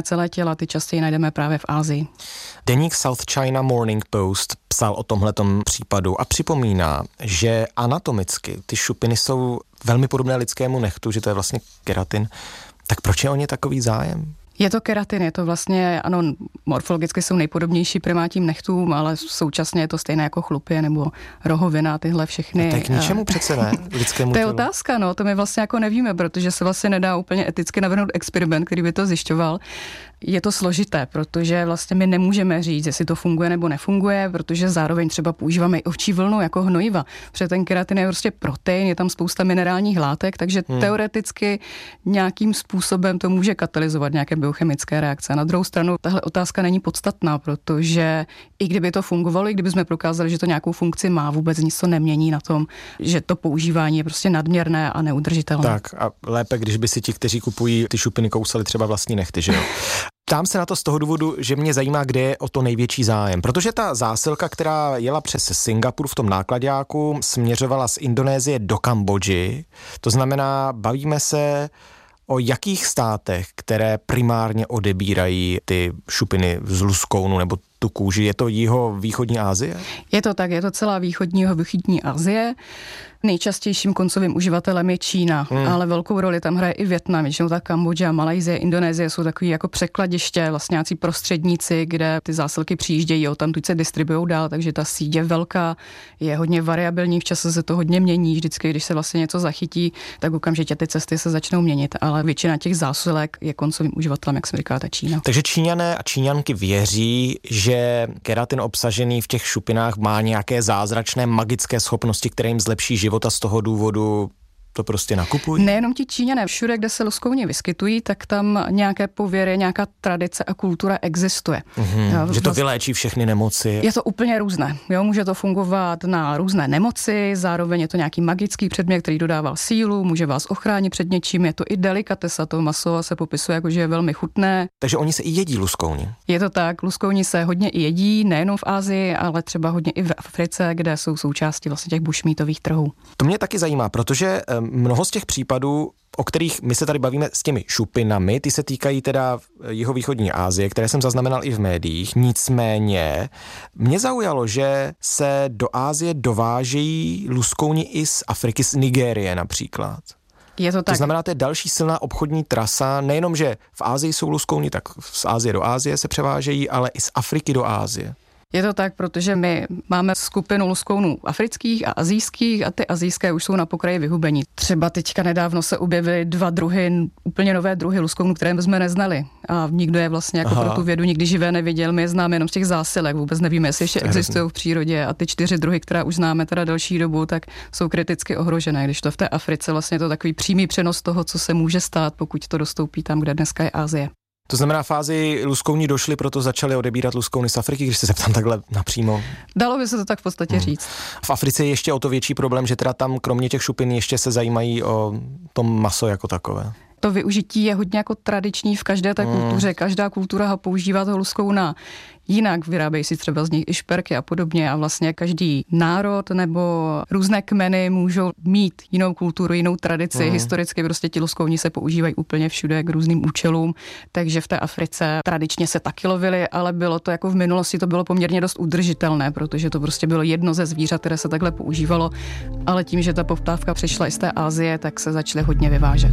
celé těla, ty častěji najdeme právě v Asii. Deník South China Morning Post psal o tomhletom případu a připomíná, že anatomicky ty šupiny jsou velmi podobné lidskému nehtu, že to je vlastně keratin. Tak proč je o ně takový zájem? Je to keratin, je to vlastně, ano, morfologicky jsou nejpodobnější primátím nechtům, ale současně je to stejné jako chlupě nebo rohovina, tyhle všechny. No, tak k ničemu přece ne, lidskému To je tělu. otázka, no, to my vlastně jako nevíme, protože se vlastně nedá úplně eticky navrhnout experiment, který by to zjišťoval. Je to složité, protože vlastně my nemůžeme říct, jestli to funguje nebo nefunguje, protože zároveň třeba používáme i ovčí vlnu jako hnojiva. Protože ten keratin je prostě protein, je tam spousta minerálních látek, takže teoreticky nějakým způsobem to může katalyzovat nějaké biochemické reakce. Na druhou stranu tahle otázka není podstatná, protože i kdyby to fungovalo, i kdyby jsme prokázali, že to nějakou funkci má, vůbec nic to nemění na tom, že to používání je prostě nadměrné a neudržitelné. Tak a lépe, když by si ti, kteří kupují ty šupiny, kousali třeba vlastní nehty, že jo? Ptám se na to z toho důvodu, že mě zajímá, kde je o to největší zájem. Protože ta zásilka, která jela přes Singapur v tom náklaďáku, směřovala z Indonésie do Kambodži. To znamená, bavíme se o jakých státech, které primárně odebírají ty šupiny z luskounu nebo tu kůži? Je to jihovýchodní Asie? Je to tak, je to celá východní Asie. Nejčastějším koncovým uživatelem je Čína, ale velkou roli tam hraje i Vietnam, většinou ta Kambodža, Malajsie, Indonésie jsou takový jako překladiště, vlastně nějací prostředníci, kde ty zásilky přijíždějí, tamtud se distribuujou dál, takže ta síť je velká, je hodně variabilní, v čase se to hodně mění, vždycky, když se vlastně něco zachytí, tak okamžitě ty cesty se začnou měnit, ale většina těch zásilek je koncovým uživatelem, jak se říká, ta Čína. Takže Číňané a Číňanky věří, že keratin obsažený v těch šupinách má nějaké zázračné magické schopnosti, které jim zlepší život a z toho důvodu to prostě nakupují? Nejenom ti Číňané, všude, kde se luskouni vyskytují, tak tam nějaké pověry, nějaká tradice a kultura existuje. Že to vyléčí všechny nemoci. Je to úplně různé. Jo, může to fungovat na různé nemoci, zároveň je to nějaký magický předmět, který dodává sílu, může vás ochránit před něčím, je to i delikatesa, to maso se popisuje jako, že je velmi chutné. Takže oni se i jedí luskouni. Je to tak, luskouni se hodně i jedí, nejenom v Asii, ale třeba hodně i v Africe, kde jsou součástí vlastně těch bushmeatových trhů. To mě taky zajímá, protože mnoho z těch případů, o kterých my se tady bavíme s těmi šupinami, ty se týkají teda jihovýchodní Asie, které jsem zaznamenal i v médiích. Nicméně mě zaujalo, že se do Asie dovážejí luskouni i z Afriky, z Nigérie například. Je to tak. To znamená, to je další silná obchodní trasa. Nejenom, že v Asii jsou luskouni, tak z Asie do Asie se převážejí, ale i z Afriky do Asie. Je to tak, protože my máme skupinu luskounů afrických a asijských a ty asijské už jsou na pokraji vyhubení. Třeba teďka nedávno se objevily 2 druhy, úplně nové druhy luskounů, které jsme neznali. A nikdo je vlastně jako pro tu vědu nikdy živé neviděl. My je známe jenom z těch zásilek, vůbec nevíme, jestli ještě existují v přírodě. A ty 4 druhy, které už známe teda delší dobu, tak jsou kriticky ohrožené. Když to v té Africe vlastně je to takový přímý přenos toho, co se může stát, pokud to dostoupí tam, kde dneska je Asie. To znamená, fázi luskouní došly, proto začaly odebírat luskouny z Afriky, když se zeptám takhle napřímo. Dalo by se to tak v podstatě říct. V Africe je ještě o to větší problém, že teda tam kromě těch šupin ještě se zajímají o to maso jako takové. To využití je hodně jako tradiční v každé té kultuře. Každá kultura ho používá toho luskouna jinak, vyrábějí si třeba z nich i šperky a podobně a vlastně každý národ nebo různé kmeny můžou mít jinou kulturu, jinou tradici. Historicky prostě ti luskouni se používají úplně všude k různým účelům, takže v té Africe tradičně se taky lovili, ale bylo to jako v minulosti, to bylo poměrně dost udržitelné, protože to prostě bylo jedno ze zvířat, které se takhle používalo, ale tím, že ta poptávka přišla i z té Asie, tak se začaly hodně vyvážet.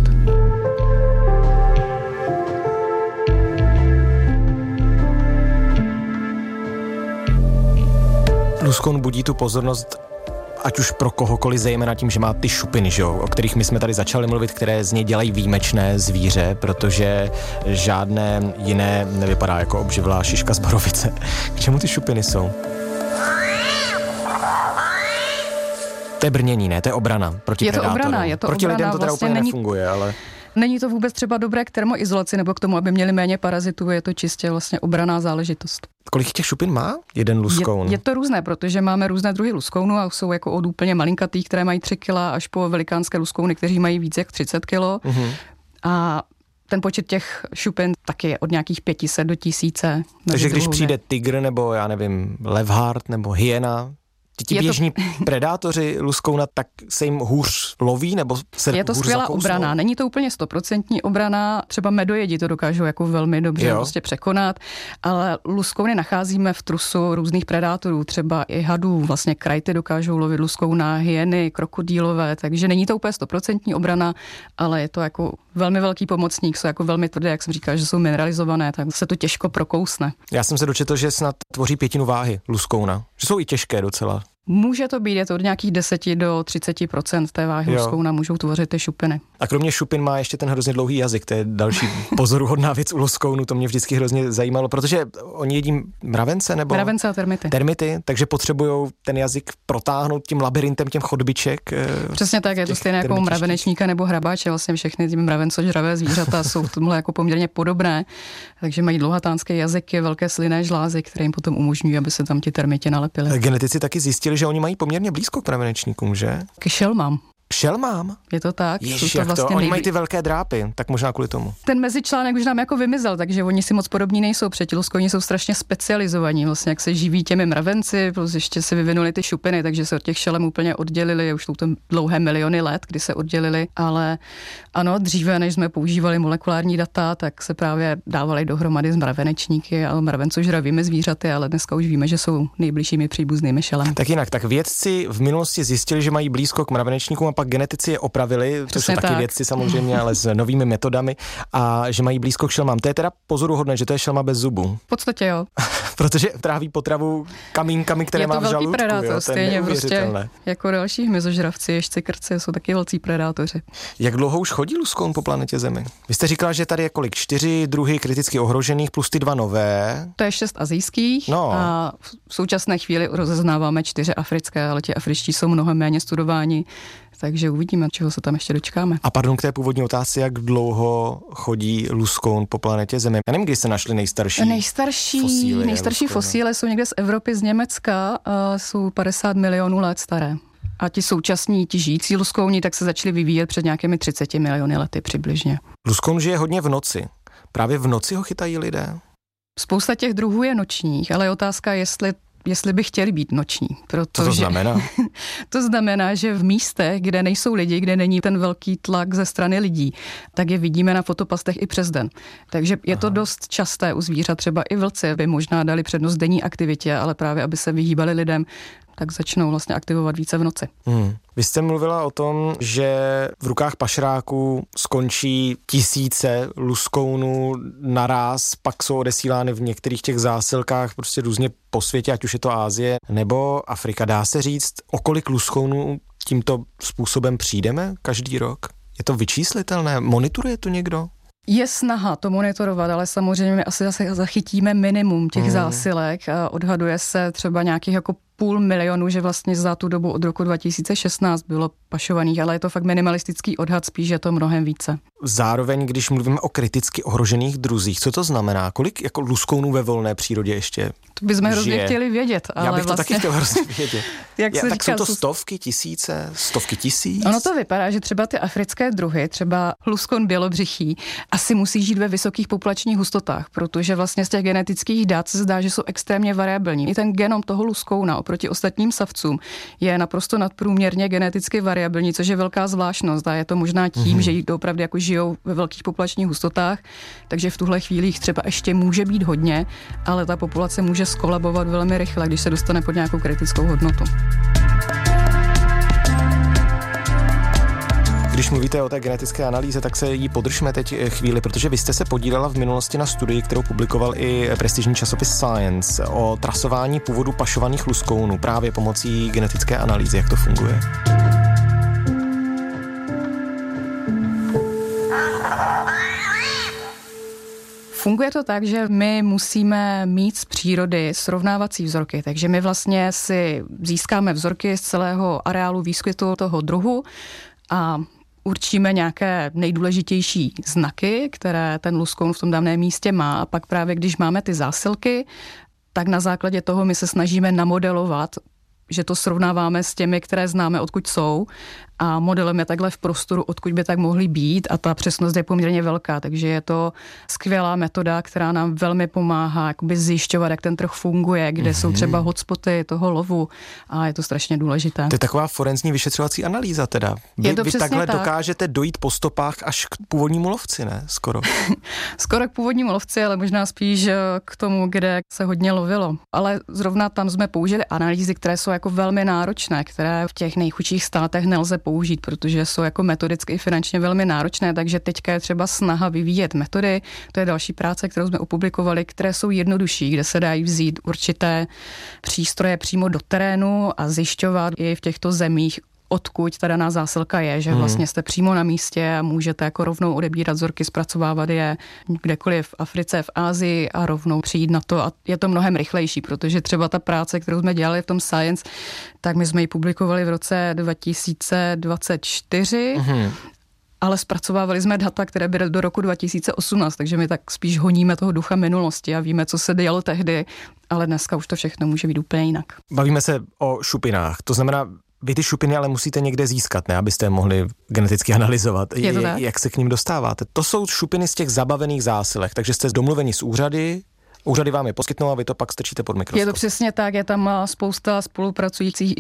Luskoun budí tu pozornost, ať už pro kohokoliv, zejména tím, že má ty šupiny, že jo, o kterých my jsme tady začali mluvit, které z něj dělají výjimečné zvíře, protože žádné jiné nevypadá jako obživlá šiška z borovice. K čemu ty šupiny jsou? To je brnění, ne? To je obrana proti predátorům. Je to proti obrana, lidem to teda vlastně úplně nefunguje, ale... Není to vůbec třeba dobré k termoizolaci nebo k tomu, aby měli méně parazitů, je to čistě vlastně obranná záležitost. Kolik těch šupin má jeden luskoun? Je to různé, protože máme různé druhy luskounů a jsou jako od úplně malinkatých, které mají 3 kg, až po velikánské luskouny, kteří mají víc jak 30 kg. A ten počet těch šupin taky je od nějakých 500 do 1000. Takže když přijde tygr nebo já nevím, levhart nebo hyena, Ti běžní predátoři luskouna, tak se jim hůř loví, nebo se je to hůř skvělá zakousnou? obrana. Není to úplně 100% obrana, třeba medojedi to dokážou jako velmi dobře prostě překonat, ale luskouny nacházíme v trusu různých predátorů, třeba i hadů, vlastně krajty dokážou lovit luskouna, hyeny, krokodýlové, takže není to úplně 100% obrana, ale je to jako velmi velký pomocník, jsou jako velmi tvrdé, jak jsem říkal, že jsou mineralizované, tak se to těžko prokousne. Já jsem se dočetl, že snad tvoří 1/5 váhy luskouna, že jsou i těžké docela. Může to být, je to od nějakých 10 do 30% té váhy luskouna můžou tvořit ty šupiny. A kromě šupin má ještě ten hrozně dlouhý jazyk, to je další pozoruhodná věc u luskounu, to mě vždycky hrozně zajímalo, protože oni jedí mravence nebo... Mravence a termity. Termity, takže potřebují ten jazyk protáhnout tím labirintem těch chodbiček. Přesně tak, je to stejné jako mravenečníka nebo hrabáče, vlastně všechny ty mravencožravé zvířata jsou v tomhle jako poměrně podobné, takže mají dlouhatánské jazyky, velké slynné žlázy, které jim potom umožňují, aby se tam ti termiti nalepili. Genetici taky zjistili, že oni mají poměrně blízko k mravenečníkům, že? K šelmám. Šelmám? Je to tak. Ježiš, jak to? Oni mají ty velké drápy, tak možná kvůli tomu. Ten mezičlánek už nám jako vymizel, takže oni si moc podobní nejsou. Oni jsou strašně specializovaní, vlastně jak se živí těmi mravenci, plus ještě si vyvinuli ty šupiny, takže se od těch šelem úplně oddělili, už jsou to dlouhé miliony let, kdy se oddělili, ale ano, dříve, než jsme používali molekulární data, tak se právě dávali dohromady s mravenečníky a mravencožravými zvířaty, ale dneska už víme, že jsou nejbližšími příbuznými šelem. Tak jinak, tak vědci v minulosti zjistili, že mají blízko k mravenečníkům, a pak genetici je opravili, to jsou taky vědci samozřejmě, ale s novými metodami, a že mají blízko k šelmám. To je teda pozoruhodné, že to je šelma bez zubů. V podstatě jo. Protože tráví potravu kamínkami, které má v žaludku. Je to velký predátor, stejně prostě neuvěřitelné. jako další hmyzožravci, ježci, krci, jsou taky velcí predátoři. Jak dlouho už chodí luskoun po planetě Zemi? Vy jste říkala, že tady je kolik? 4 druhy kriticky ohrožených plus ty 2 nové. To je 6 asijských a v současné chvíli rozeznáváme 4 africké, ale ti afričtí jsou mnohem méně studováni, takže uvidíme, čeho se tam ještě dočkáme. A pardon, k té původní otázce, jak dlouho chodí luskoun po planetě Zemi? Já nevím, kdy se našli nejstarší fosíly jsou někde z Evropy, z Německa, jsou 50 milionů let staré. A ti současní, ti žijící luskouni, tak se začali vyvíjet před nějakými 30 miliony lety přibližně. Luskoun žije hodně v noci. Právě v noci ho chytají lidé? Spousta těch druhů je nočních, ale je otázka, jestli by chtěli být noční. Protože co to znamená? To znamená, že v místech, kde nejsou lidi, kde není ten velký tlak ze strany lidí, tak je vidíme na fotopastech i přes den. Takže je to dost časté u zvířat, třeba i vlci by možná dali přednost denní aktivitě, ale právě aby se vyhýbali lidem, tak začnou vlastně aktivovat více v noci. Vy jste mluvila o tom, že v rukách pašeráků skončí tisíce luskounů naráz, pak jsou odesílány v některých těch zásilkách prostě různě po světě, ať už je to Asie nebo Afrika. Dá se říct, o kolik luskounů tímto způsobem přijdeme každý rok? Je to vyčíslitelné? Monitoruje to někdo? Je snaha to monitorovat, ale samozřejmě my asi zase zachytíme minimum těch zásilek a odhaduje se třeba nějakých jako 500 000, že vlastně za tu dobu od roku 2016 bylo pašovaných, ale je to fakt minimalistický odhad, spíš je to mnohem více. Zároveň, když mluvíme o kriticky ohrožených druzích, co to znamená? Kolik jako luskounů ve volné přírodě ještě to bychom hrozně chtěli vědět. Ale já bych vlastně... to taky chtěl hrozně vědět. Tak jsou to stovky, tisíce, stovky tisíc? Ono to vypadá, že třeba ty africké druhy, třeba luskoun bělobřichý, asi musí žít ve vysokých populačních hustotách, protože vlastně z těch genetických dat se zdá, že jsou extrémně variabilní. I ten genom toho luskouna oproti ostatním savcům je naprosto nadprůměrně geneticky variabilní, což je velká zvláštnost. A je to možná tím, že jí opravdu jako žijou ve velkých populačních hustotách, takže v tuhle chvíli jich třeba ještě může být hodně, ale ta populace může skolabovat velmi rychle, když se dostane pod nějakou kritickou hodnotu. Když mluvíte o té genetické analýze, tak se jí podržme teď chvíli, protože vy jste se podílela v minulosti na studii, kterou publikoval i prestižní časopis Science o trasování původu pašovaných luskounů právě pomocí genetické analýzy. Jak to funguje? Funguje to tak, že my musíme mít z přírody srovnávací vzorky, takže my vlastně si získáme vzorky z celého areálu výskytu toho druhu a určíme nějaké nejdůležitější znaky, které ten luskoun v tom daném místě má, a pak právě když máme ty zásilky, tak na základě toho my se snažíme namodelovat že to srovnáváme s těmi, které známe, odkud jsou, a modelem je takhle v prostoru, odkud by tak mohly být, a ta přesnost je poměrně velká, takže je to skvělá metoda, která nám velmi pomáhá jakoby zjišťovat, jak ten trh funguje, kde jsou třeba hotspoty toho lovu, a je to strašně důležité. To je taková forenzní vyšetřovací analýza teda. Vy takhle dokážete dojít po stopách až k původnímu lovci, ne? Skoro. Skoro k původnímu lovci, ale možná spíš k tomu, kde se hodně lovilo. Ale zrovna tam jsme použili analýzy, které jsou jako velmi náročné, které v těch nejchudších státech nelze použít, protože jsou jako metodicky i finančně velmi náročné, takže teďka je třeba snaha vyvíjet metody. To je další práce, kterou jsme opublikovali, které jsou jednodušší, kde se dají vzít určité přístroje přímo do terénu a zjišťovat i v těchto zemích, odkud ta daná zásilka je, že vlastně jste přímo na místě a můžete jako rovnou odebírat vzorky, zpracovávat je kdekoliv v Africe, v Asii a rovnou přijít na to, a je to mnohem rychlejší, protože třeba ta práce, kterou jsme dělali v tom Science, tak my jsme ji publikovali v roce 2024, ale zpracovávali jsme data, které byly do roku 2018, takže my tak spíš honíme toho ducha minulosti a víme, co se dělo tehdy, ale dneska už to všechno může být úplně jinak. Bavíme se o šupinách, to znamená, vy ty šupiny ale musíte někde získat, ne, abyste je mohli geneticky analyzovat. Jak se k ním dostáváte? To jsou šupiny z těch zabavených zásilek, takže jste domluveni s úřady, úřady vám je poskytnou a vy to pak strčíte pod mikroskop. Je to přesně tak, je tam spousta spolupracujících